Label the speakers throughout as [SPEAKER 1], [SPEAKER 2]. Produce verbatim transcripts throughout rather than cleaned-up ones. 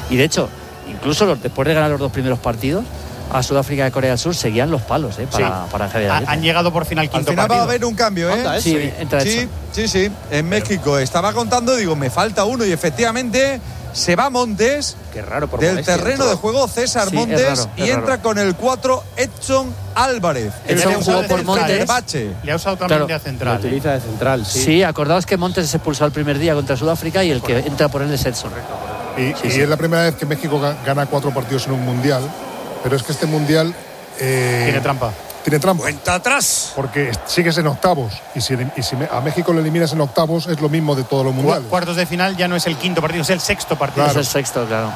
[SPEAKER 1] Y de hecho, incluso los, después de ganar los dos primeros partidos, a Sudáfrica y Corea del Sur seguían los palos ¿eh? para,
[SPEAKER 2] sí.
[SPEAKER 1] para Javier Aguirre.
[SPEAKER 2] Han llegado por fin al quinto
[SPEAKER 3] Al final
[SPEAKER 2] partido.
[SPEAKER 3] va a haber un cambio, ¿eh?
[SPEAKER 1] ¿eh? Sí, entra
[SPEAKER 3] sí, sí, sí, en México. Estaba contando, digo, me falta uno y efectivamente se va Montes.
[SPEAKER 4] Qué raro por
[SPEAKER 3] del
[SPEAKER 4] molestia,
[SPEAKER 3] terreno
[SPEAKER 4] ¿no?
[SPEAKER 3] de juego César
[SPEAKER 1] Sí,
[SPEAKER 3] Montes
[SPEAKER 1] es raro,
[SPEAKER 3] y
[SPEAKER 1] es
[SPEAKER 3] entra
[SPEAKER 1] raro.
[SPEAKER 3] con el cuatro Edson Álvarez.
[SPEAKER 1] Edson
[SPEAKER 3] El
[SPEAKER 1] jugó
[SPEAKER 3] de
[SPEAKER 1] por Montes.
[SPEAKER 3] Fenerbahce.
[SPEAKER 2] Le ha usado también
[SPEAKER 1] Claro.
[SPEAKER 2] de
[SPEAKER 4] Lo
[SPEAKER 2] central.
[SPEAKER 4] utiliza de central, sí.
[SPEAKER 1] Sí, acordaos que Montes es expulsado el primer día contra Sudáfrica y el que entra por él es Edson.
[SPEAKER 5] Y,
[SPEAKER 1] Sí,
[SPEAKER 5] y
[SPEAKER 1] sí.
[SPEAKER 5] es la primera vez que México ga- gana cuatro partidos en un mundial, pero es que este mundial eh,
[SPEAKER 2] Tiene trampa.
[SPEAKER 5] tiene trampa.
[SPEAKER 6] Cuenta atrás.
[SPEAKER 5] Porque sigues en octavos y si, y si a México lo eliminas en octavos es lo mismo de todos los mundiales.
[SPEAKER 2] Cuartos de final ya no es el quinto partido, es el sexto partido.
[SPEAKER 5] Claro.
[SPEAKER 1] Es el sexto, claro.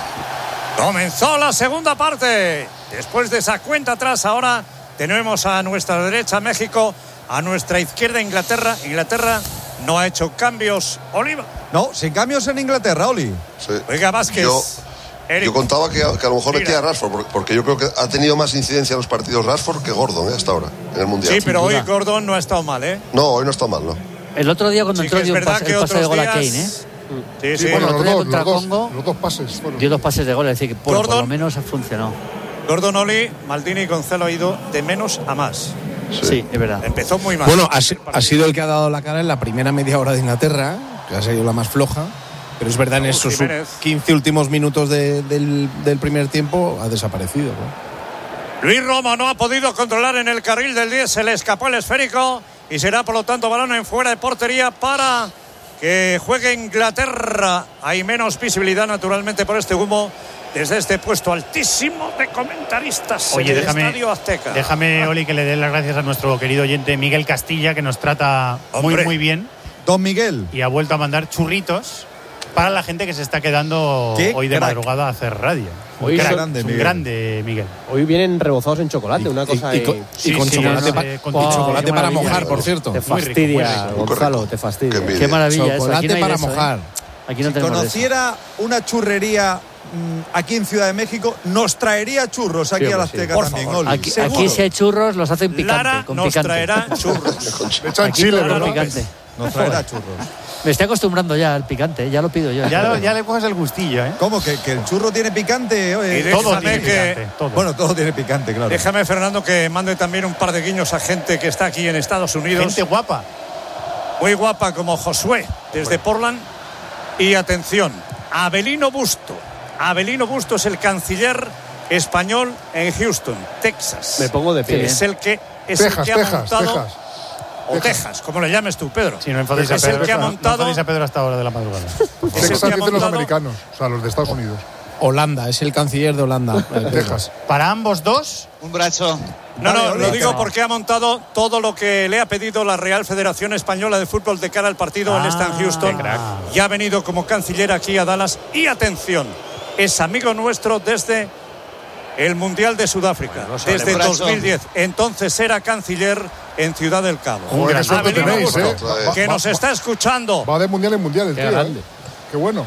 [SPEAKER 6] Comenzó la segunda parte. Después de esa cuenta atrás, ahora tenemos a nuestra derecha México, a nuestra izquierda Inglaterra. Inglaterra no ha hecho cambios. Oliva.
[SPEAKER 3] No, sin cambios en Inglaterra, Oli.
[SPEAKER 7] Sí.
[SPEAKER 6] Oiga, Vázquez.
[SPEAKER 7] Yo,
[SPEAKER 6] Eric.
[SPEAKER 7] yo contaba que, que a lo mejor
[SPEAKER 6] Mira.
[SPEAKER 7] metía a Rashford, porque- porque yo creo que ha tenido más incidencia en los partidos Rashford que Gordon ¿eh? hasta ahora, en el Mundial.
[SPEAKER 6] Sí, pero hoy
[SPEAKER 1] duda.
[SPEAKER 6] Gordon no ha estado mal, ¿eh?
[SPEAKER 7] No, hoy no está mal, ¿no?
[SPEAKER 1] El otro día cuando
[SPEAKER 6] Sí
[SPEAKER 1] entró
[SPEAKER 6] que es
[SPEAKER 1] dio un
[SPEAKER 6] verdad
[SPEAKER 1] pase,
[SPEAKER 6] que
[SPEAKER 1] el pase de
[SPEAKER 6] otros
[SPEAKER 1] gol a
[SPEAKER 6] días...
[SPEAKER 1] Kane, ¿eh?
[SPEAKER 6] Sí, sí.
[SPEAKER 5] Sí, bueno,
[SPEAKER 1] el
[SPEAKER 5] los
[SPEAKER 1] otro día
[SPEAKER 5] dos,
[SPEAKER 1] contra
[SPEAKER 5] los, dos,
[SPEAKER 1] Congo
[SPEAKER 5] los dos pases fueron.
[SPEAKER 1] dio dos pases de gol, es decir, que por, por
[SPEAKER 6] Gordon.
[SPEAKER 1] lo menos ha funcionado.
[SPEAKER 6] Gordon, Oli, Maldini y Gonzalo ha ido de menos a más.
[SPEAKER 1] Sí, es verdad.
[SPEAKER 6] Empezó muy mal.
[SPEAKER 8] Bueno, ha, si- ha sido el que ha dado la cara en la primera media hora de Inglaterra, que ha sido la más floja. Pero es verdad, en
[SPEAKER 6] Raúl
[SPEAKER 8] esos
[SPEAKER 6] Jiménez.
[SPEAKER 8] quince últimos minutos de- del, del primer tiempo ha desaparecido, ¿no?
[SPEAKER 6] Luis Romo no ha podido controlar en el carril del diez, se le escapó el esférico y será por lo tanto balón en fuera de portería para que juegue Inglaterra. Hay menos visibilidad naturalmente por este humo desde este puesto altísimo de comentaristas
[SPEAKER 2] Oye,
[SPEAKER 6] en el
[SPEAKER 2] déjame,
[SPEAKER 6] Estadio Azteca.
[SPEAKER 2] déjame, Oli, que le dé las gracias a nuestro querido oyente Miguel Castilla, que nos trata muy,
[SPEAKER 6] Hombre.
[SPEAKER 2] muy bien
[SPEAKER 3] Don Miguel.
[SPEAKER 2] y ha vuelto a mandar churritos para la gente que se está quedando
[SPEAKER 3] Qué
[SPEAKER 2] hoy de
[SPEAKER 3] crack.
[SPEAKER 2] madrugada a hacer radio.
[SPEAKER 4] Hoy
[SPEAKER 2] Un
[SPEAKER 4] son-
[SPEAKER 2] crack,
[SPEAKER 3] grande,
[SPEAKER 2] es un
[SPEAKER 3] Miguel.
[SPEAKER 2] grande, Miguel.
[SPEAKER 4] Hoy vienen rebozados en chocolate, una cosa.
[SPEAKER 8] y, y con,
[SPEAKER 4] ahí-
[SPEAKER 8] y
[SPEAKER 2] Sí,
[SPEAKER 8] con
[SPEAKER 2] sí,
[SPEAKER 8] chocolate,
[SPEAKER 2] no
[SPEAKER 8] pa-
[SPEAKER 2] sé, con-
[SPEAKER 8] y chocolate
[SPEAKER 2] qué
[SPEAKER 8] para
[SPEAKER 2] maravilla.
[SPEAKER 8] mojar, por cierto.
[SPEAKER 4] Te
[SPEAKER 2] Muy rico,
[SPEAKER 4] fastidia,
[SPEAKER 2] muy rico.
[SPEAKER 4] Gonzalo,
[SPEAKER 7] Muy
[SPEAKER 4] te fastidia.
[SPEAKER 7] Qué envidia.
[SPEAKER 1] Qué maravilla eso. Aquí
[SPEAKER 8] Chocolate
[SPEAKER 1] no hay
[SPEAKER 8] para
[SPEAKER 1] de eso,
[SPEAKER 8] mojar.
[SPEAKER 1] ¿eh? Aquí no
[SPEAKER 3] Si
[SPEAKER 1] tenemos de eso.
[SPEAKER 3] conociera una churrería mm, aquí en Ciudad de México, nos traería churros aquí
[SPEAKER 4] Sí,
[SPEAKER 3] a la
[SPEAKER 4] hombre, sí.
[SPEAKER 3] Azteca
[SPEAKER 6] Por
[SPEAKER 3] también,
[SPEAKER 6] favor.
[SPEAKER 3] Oli.
[SPEAKER 1] Aquí,
[SPEAKER 3] Seguro.
[SPEAKER 1] aquí si hay churros los hacen picante,
[SPEAKER 6] Lara
[SPEAKER 1] con
[SPEAKER 6] nos
[SPEAKER 1] picante.
[SPEAKER 6] traerá churros.
[SPEAKER 5] Le echan
[SPEAKER 1] Aquí
[SPEAKER 5] chile,
[SPEAKER 1] todo
[SPEAKER 5] ¿verdad?
[SPEAKER 1] picante.
[SPEAKER 3] Nos traerá churros.
[SPEAKER 1] Me estoy acostumbrando ya al picante, ya lo pido yo.
[SPEAKER 2] Ya, lo- ya le coges el gustillo, ¿eh?
[SPEAKER 3] ¿Cómo? ¿Que, que el churro tiene picante? Oye,
[SPEAKER 6] Y déjame
[SPEAKER 2] Todo tiene
[SPEAKER 6] que-
[SPEAKER 2] picante, todo.
[SPEAKER 3] Bueno, todo tiene picante, claro.
[SPEAKER 6] Déjame, Fernando, que mande también un par de guiños a gente que está aquí en Estados Unidos.
[SPEAKER 2] Gente guapa.
[SPEAKER 6] Muy guapa como Josué desde Portland. Y atención, Abelino Busto. Abelino Busto es el canciller español en Houston, Texas.
[SPEAKER 4] Me pongo de pie.
[SPEAKER 6] Es el que es
[SPEAKER 5] Texas,
[SPEAKER 6] el que ha
[SPEAKER 5] Texas,
[SPEAKER 6] montado
[SPEAKER 5] Texas.
[SPEAKER 6] o Texas, como le llames tú, Pedro.
[SPEAKER 2] Si no enfadéis a
[SPEAKER 6] es el
[SPEAKER 2] Pedro,
[SPEAKER 6] que ha
[SPEAKER 2] no- no
[SPEAKER 6] montado
[SPEAKER 2] enfadéis a Pedro hasta ahora de la madrugada.
[SPEAKER 6] es el
[SPEAKER 5] Texas
[SPEAKER 6] que ha
[SPEAKER 5] dicen los
[SPEAKER 6] montado-
[SPEAKER 5] americanos, o sea, los de Estados Unidos.
[SPEAKER 8] Holanda, es el canciller de Holanda. eh,
[SPEAKER 5] Texas.
[SPEAKER 2] Para ambos dos,
[SPEAKER 9] Un brazo.
[SPEAKER 6] No, no,
[SPEAKER 3] Vale,
[SPEAKER 6] lo
[SPEAKER 3] Oli.
[SPEAKER 6] digo porque ha montado todo lo que le ha pedido la Real Federación Española de Fútbol de cara al partido. Él está en Houston
[SPEAKER 2] qué crack.
[SPEAKER 6] y ha venido como canciller aquí a Dallas. Y atención, es amigo nuestro desde el Mundial de Sudáfrica, desde
[SPEAKER 9] Un brazo.
[SPEAKER 6] dos mil diez. Entonces era canciller en Ciudad del Cabo.
[SPEAKER 5] Joder, qué suerte
[SPEAKER 6] Abelino
[SPEAKER 5] tenéis,
[SPEAKER 6] Busto,
[SPEAKER 5] ¿eh?
[SPEAKER 6] que
[SPEAKER 5] Va-
[SPEAKER 6] nos
[SPEAKER 5] va-
[SPEAKER 6] está escuchando.
[SPEAKER 5] Va de mundial en mundial el
[SPEAKER 4] Qué
[SPEAKER 5] tío, ¿eh?
[SPEAKER 4] grande.
[SPEAKER 5] Qué bueno.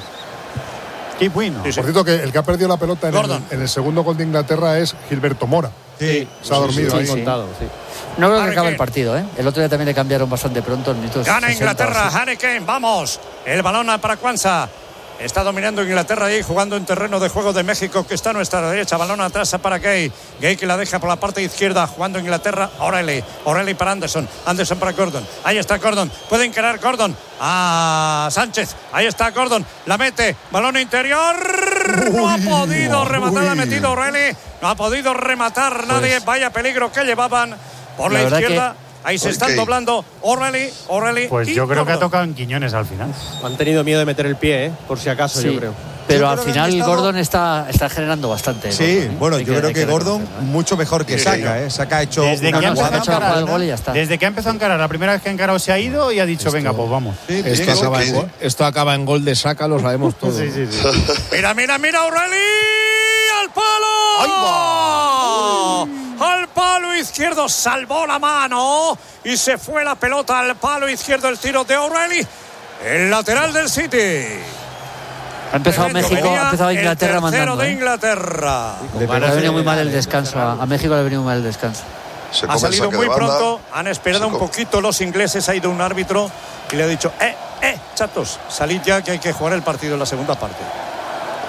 [SPEAKER 2] qué bueno.
[SPEAKER 6] Sí, sí.
[SPEAKER 5] Por cierto, que el que ha perdido la pelota en el,
[SPEAKER 6] Gordon.
[SPEAKER 5] en el segundo gol de Inglaterra es Gilberto Mora.
[SPEAKER 3] Sí.
[SPEAKER 5] Se ha dormido
[SPEAKER 1] sí,
[SPEAKER 5] ahí.
[SPEAKER 1] sí.
[SPEAKER 4] Contado, sí.
[SPEAKER 1] No creo que
[SPEAKER 6] Harry
[SPEAKER 1] acabe el
[SPEAKER 6] Kane.
[SPEAKER 1] partido, ¿eh? El otro día también le cambiaron bastante pronto. En minutos
[SPEAKER 6] Gana
[SPEAKER 1] sesenta,
[SPEAKER 6] Inglaterra,
[SPEAKER 1] sí.
[SPEAKER 6] Harry Kane, vamos. El balón para Kwanza. Está dominando Inglaterra ahí, jugando en terreno de juego de México, que está a nuestra derecha. Balón atrás para Gay. Gay que la deja por la parte izquierda, jugando Inglaterra. O'Reilly. O'Reilly para Anderson. Anderson para Gordon. Ahí está Gordon. Puede encarar Gordon a Sánchez. Ahí está Gordon. La mete. Balón interior. No ha
[SPEAKER 5] Uy,
[SPEAKER 6] podido rematar. La ha
[SPEAKER 5] uy.
[SPEAKER 6] metido O'Reilly. No ha podido rematar nadie. Vaya peligro que llevaban por la,
[SPEAKER 1] La verdad
[SPEAKER 6] izquierda. Ahí se
[SPEAKER 7] Uy,
[SPEAKER 6] están
[SPEAKER 7] Kane.
[SPEAKER 6] doblando O'Reilly, O'Reilly.
[SPEAKER 2] Pues
[SPEAKER 6] y
[SPEAKER 2] yo creo que ha
[SPEAKER 6] Gordon.
[SPEAKER 2] tocado en Quiñones al final.
[SPEAKER 4] Han tenido miedo de meter el pie, ¿eh? Por si acaso,
[SPEAKER 1] Sí,
[SPEAKER 4] yo creo.
[SPEAKER 1] pero
[SPEAKER 3] Yo
[SPEAKER 1] al
[SPEAKER 3] creo que
[SPEAKER 1] final
[SPEAKER 3] han estado-
[SPEAKER 1] Gordon está, está generando bastante.
[SPEAKER 3] Sí,
[SPEAKER 1] Gordon, ¿eh?
[SPEAKER 3] bueno,
[SPEAKER 1] Hay
[SPEAKER 3] yo creo
[SPEAKER 1] hay
[SPEAKER 3] que Gordon
[SPEAKER 1] reconocerlo, ¿eh?
[SPEAKER 3] mucho mejor que
[SPEAKER 7] Sí,
[SPEAKER 3] Saka, ¿eh? Saka ha hecho
[SPEAKER 2] Desde
[SPEAKER 3] una
[SPEAKER 2] que ha
[SPEAKER 1] No, no,
[SPEAKER 2] empezado
[SPEAKER 3] jugada
[SPEAKER 1] ha hecho la jugada del
[SPEAKER 3] buena.
[SPEAKER 1] gol y ya está.
[SPEAKER 2] Desde que ha empezado a encarar, la primera vez que ha encarado se ha ido y ha dicho, venga, pues vamos.
[SPEAKER 3] Sí,
[SPEAKER 8] Esto
[SPEAKER 3] tiene
[SPEAKER 8] acaba,
[SPEAKER 3] gol.
[SPEAKER 8] en, gol- esto acaba en gol de Saka, lo sabemos todos.
[SPEAKER 2] Sí, sí, sí.
[SPEAKER 6] Mira, mira, mira, O'Reilly al palo. Al palo izquierdo, salvó la mano y se fue la pelota al palo izquierdo. El tiro de O'Reilly, el lateral del City.
[SPEAKER 1] Ha empezado
[SPEAKER 6] Tremendo.
[SPEAKER 1] México,
[SPEAKER 6] Venía
[SPEAKER 1] ha empezado Inglaterra
[SPEAKER 6] el tercero
[SPEAKER 1] mandando.
[SPEAKER 6] de
[SPEAKER 1] ¿eh?
[SPEAKER 6] Inglaterra.
[SPEAKER 3] Le
[SPEAKER 1] Le ha
[SPEAKER 3] pegó-
[SPEAKER 1] venido muy mal el descanso. A, a México le ha venido muy mal el descanso.
[SPEAKER 7] Se
[SPEAKER 6] Ha
[SPEAKER 7] come el
[SPEAKER 6] salido
[SPEAKER 7] saque
[SPEAKER 6] muy
[SPEAKER 7] de banda.
[SPEAKER 6] pronto, han esperado
[SPEAKER 7] Se
[SPEAKER 6] un
[SPEAKER 7] come.
[SPEAKER 6] poquito los ingleses. Ha ido un árbitro y le ha dicho, eh, eh, chatos, salid ya que hay que jugar el partido en la segunda parte.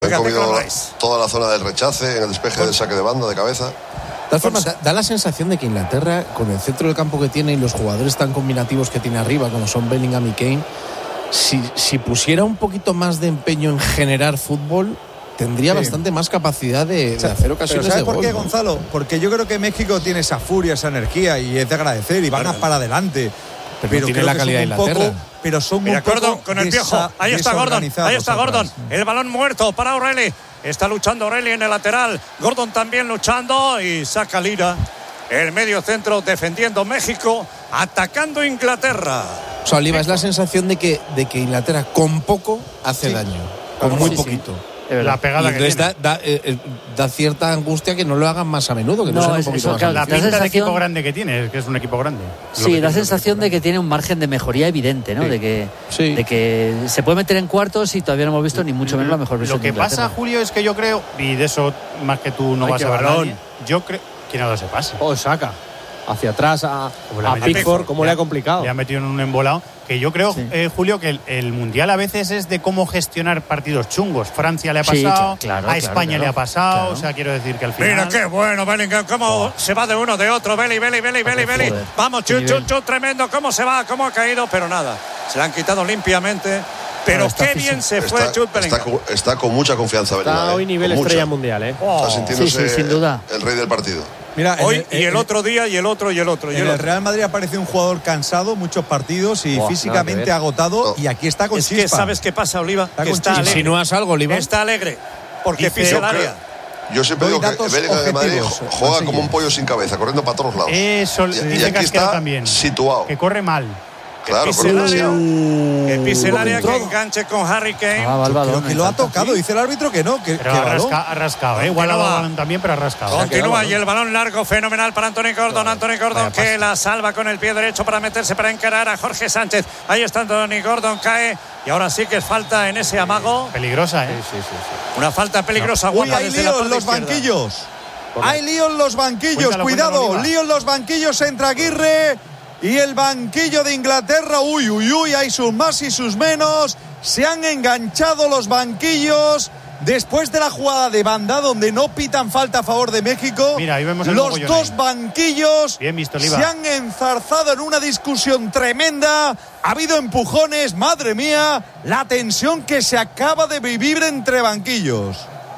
[SPEAKER 7] Han
[SPEAKER 6] Venga,
[SPEAKER 7] comido
[SPEAKER 6] Declan Rice.
[SPEAKER 7] toda la zona del rechace, en el despeje del saque de banda, de cabeza.
[SPEAKER 8] De todas formas, da, da la sensación de que Inglaterra, con el centro del campo que tiene y los jugadores tan combinativos que tiene arriba, como son Bellingham y Kane, si, si pusiera un poquito más de empeño en generar fútbol, tendría sí. bastante más capacidad de,
[SPEAKER 3] o sea,
[SPEAKER 8] de hacer ocasiones
[SPEAKER 3] ¿sabes
[SPEAKER 8] de
[SPEAKER 3] por
[SPEAKER 8] gol,
[SPEAKER 3] qué,
[SPEAKER 8] ¿no?
[SPEAKER 3] Gonzalo? Porque yo creo que México tiene esa furia, esa energía y es de agradecer y van a para adelante.
[SPEAKER 8] Pero,
[SPEAKER 3] pero
[SPEAKER 8] no tiene la calidad de Inglaterra.
[SPEAKER 3] Poco, pero son
[SPEAKER 6] Mira,
[SPEAKER 3] un poco
[SPEAKER 6] Gordon con el piojo. Ahí está Gordon. Ahí está Gordon.
[SPEAKER 3] Atrás.
[SPEAKER 6] El balón muerto para O'Reilly. Está luchando O'Reilly en el lateral. Gordon también luchando y saca Lira. El medio centro defendiendo México, atacando Inglaterra.
[SPEAKER 8] O sea, Oliva, es la sensación de que, de que Inglaterra con poco hace sí. daño. Con muy sí, poquito.
[SPEAKER 2] Sí. La pegada que
[SPEAKER 8] da, da, eh, da cierta angustia que no lo hagan más a menudo, que no, no sean un poquito
[SPEAKER 2] eso,
[SPEAKER 8] más
[SPEAKER 2] claro, la pinta
[SPEAKER 1] sensación...
[SPEAKER 2] de equipo grande que tiene, que es un equipo grande.
[SPEAKER 1] Sí, da sensación de que tiene un margen de mejoría evidente, ¿no? Sí. De que sí. de que se puede meter en cuartos y todavía no hemos visto ni mucho menos la mejor versión.
[SPEAKER 2] Lo que
[SPEAKER 1] de
[SPEAKER 2] pasa, Julio, es que yo creo, y de eso más que tú no
[SPEAKER 4] Ay,
[SPEAKER 2] vas a ver
[SPEAKER 4] balón.
[SPEAKER 2] yo creo ¿quién ha dado ese pase?
[SPEAKER 4] Oh, saca. Hacia atrás a, a Pickford, ¿cómo le ha complicado?
[SPEAKER 2] Le ha metido en un embolado. Que yo creo, sí. eh, Julio, que el, el Mundial a veces es de cómo gestionar partidos chungos. Francia le ha pasado, sí, claro, a España claro, claro, le ha pasado. Claro. O sea, quiero decir que al final.
[SPEAKER 6] Mira qué bueno, Bellingham, cómo oh. se va de uno, de otro. Belly, Belly, Belly, Belly, Belly. Vamos, chut, chut, chut, tremendo. Cómo se va, cómo ha caído, pero nada. Se le han quitado limpiamente. Pero qué físico. Bien se
[SPEAKER 7] está,
[SPEAKER 6] fue Jude Bellingham.
[SPEAKER 7] Está con, está con mucha confianza, Bellingham.
[SPEAKER 4] Está hoy nivel estrella mundial, ¿eh?
[SPEAKER 7] Oh. Está sintiéndose
[SPEAKER 1] sí, sí, sin duda.
[SPEAKER 7] el rey del partido.
[SPEAKER 3] Mira,
[SPEAKER 6] hoy
[SPEAKER 3] el,
[SPEAKER 6] y el
[SPEAKER 3] el,
[SPEAKER 6] otro día y el otro y el otro. Y
[SPEAKER 3] en
[SPEAKER 6] el,
[SPEAKER 3] el
[SPEAKER 6] otro.
[SPEAKER 3] Real Madrid aparece un jugador cansado, muchos partidos y oh, físicamente agotado. No. Y aquí está con
[SPEAKER 6] es
[SPEAKER 3] chispa.
[SPEAKER 6] Que ¿sabes qué pasa, Oliva?
[SPEAKER 3] Está
[SPEAKER 6] que
[SPEAKER 3] con
[SPEAKER 6] está alegre.
[SPEAKER 8] ¿Insinúas algo, Oliva?
[SPEAKER 6] Está alegre porque pisa el área.
[SPEAKER 7] Yo siempre digo que Bellingham de Madrid juega como un pollo sin cabeza, corriendo para todos lados.
[SPEAKER 2] Eso,
[SPEAKER 7] y,
[SPEAKER 2] dice
[SPEAKER 7] y aquí está
[SPEAKER 2] también,
[SPEAKER 7] situado.
[SPEAKER 2] Que corre mal.
[SPEAKER 7] Claro,
[SPEAKER 6] que pise el área, que pise el área, que enganche con Harry Kane.
[SPEAKER 3] Ah, el balón, creo que lo ha tocado, dice el árbitro que no. Que,
[SPEAKER 2] pero
[SPEAKER 3] que
[SPEAKER 2] ha, rasca, ha rascado, ¿eh? Igual ha dado balón también, pero ha rascado.
[SPEAKER 6] Continúa y el balón largo, fenomenal para Anthony Gordon. Claro. Anthony Gordon que la salva con el pie derecho para meterse, para encarar a Jorge Sánchez. Ahí está Anthony Gordon, cae. Y ahora sí que es falta en ese amago.
[SPEAKER 2] Peligrosa, ¿eh?
[SPEAKER 6] Sí, sí, sí, sí. Una falta peligrosa.
[SPEAKER 3] No. Uy, hay lío en los banquillos. Hay lío en los banquillos, cuéntalo, cuidado. Cuéntalo, lío en los banquillos entre Aguirre y el banquillo de Inglaterra. Uy, uy, uy, hay sus más y sus menos. Se han enganchado los banquillos después de la jugada de banda donde no pitan falta a favor de México.
[SPEAKER 2] Mira, ahí vemos el
[SPEAKER 3] los dos
[SPEAKER 2] ahí.
[SPEAKER 3] banquillos
[SPEAKER 2] Bien visto, Oliva.
[SPEAKER 3] Se han enzarzado en una discusión tremenda. Ha habido empujones, madre mía, la tensión que se acaba de vivir entre banquillos.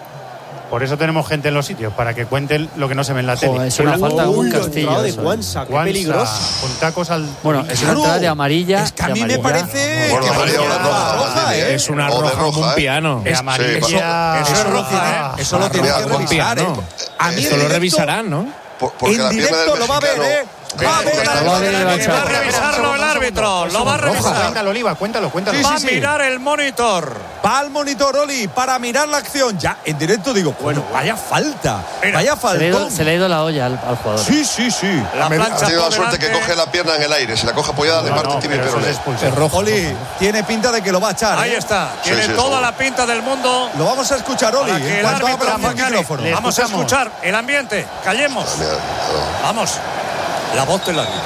[SPEAKER 2] Por eso tenemos gente en los sitios, para que cuenten lo que no se ve en la
[SPEAKER 1] Joder,
[SPEAKER 2] tele.
[SPEAKER 1] Es una falta de un Castillo.
[SPEAKER 4] De Cuanza, qué peligroso.
[SPEAKER 2] Con tacos al.
[SPEAKER 1] Bueno, es una entrada de amarilla.
[SPEAKER 3] Es que a mí me parece.
[SPEAKER 7] Bueno,
[SPEAKER 3] que
[SPEAKER 7] amarilla o de roja,
[SPEAKER 3] roja,
[SPEAKER 7] ¿eh?
[SPEAKER 8] Es una roja, roja como un piano.
[SPEAKER 2] De amarilla.
[SPEAKER 3] Eso, eso, eso lo tiene, eso lo tiene que revisar. ¿eh?
[SPEAKER 8] A mí eso lo revisarán, ¿no?
[SPEAKER 7] Por, porque
[SPEAKER 3] en
[SPEAKER 7] la
[SPEAKER 3] directo lo va a ver, ¿eh? Va a ver,
[SPEAKER 6] va a revisarlo el árbitro. Lo va a revisar.
[SPEAKER 2] Cuéntalo, Oliva, cuéntalo, cuéntalo.
[SPEAKER 6] Va a mirar el monitor.
[SPEAKER 3] Va al monitor, Oli, para mirar la acción. Ya, en directo digo, bueno, vaya falta. Vaya falta.
[SPEAKER 1] Se le ha ido, se le ha ido la olla al, al jugador.
[SPEAKER 3] Sí, sí, sí.
[SPEAKER 6] La plancha
[SPEAKER 7] ha tenido la suerte
[SPEAKER 6] delante.
[SPEAKER 7] que coge la pierna en el aire. Si la coge apoyada, le parte tibia y peroné.
[SPEAKER 3] Es rojo. Oli, tiene pinta de que lo va a echar.
[SPEAKER 6] Ahí
[SPEAKER 3] ¿eh?
[SPEAKER 6] está. Tiene
[SPEAKER 7] sí, sí,
[SPEAKER 6] toda
[SPEAKER 7] sí.
[SPEAKER 6] la pinta del mundo.
[SPEAKER 3] Lo vamos a escuchar, Oli.
[SPEAKER 6] Para que
[SPEAKER 3] En
[SPEAKER 6] el
[SPEAKER 3] cuanto
[SPEAKER 6] árbitro
[SPEAKER 3] abra el
[SPEAKER 6] afacane.
[SPEAKER 3] micrófono.
[SPEAKER 6] Le Vamos escuchamos. a escuchar el ambiente. Callemos.
[SPEAKER 7] Mira, no.
[SPEAKER 6] Vamos. La voz del árbitro.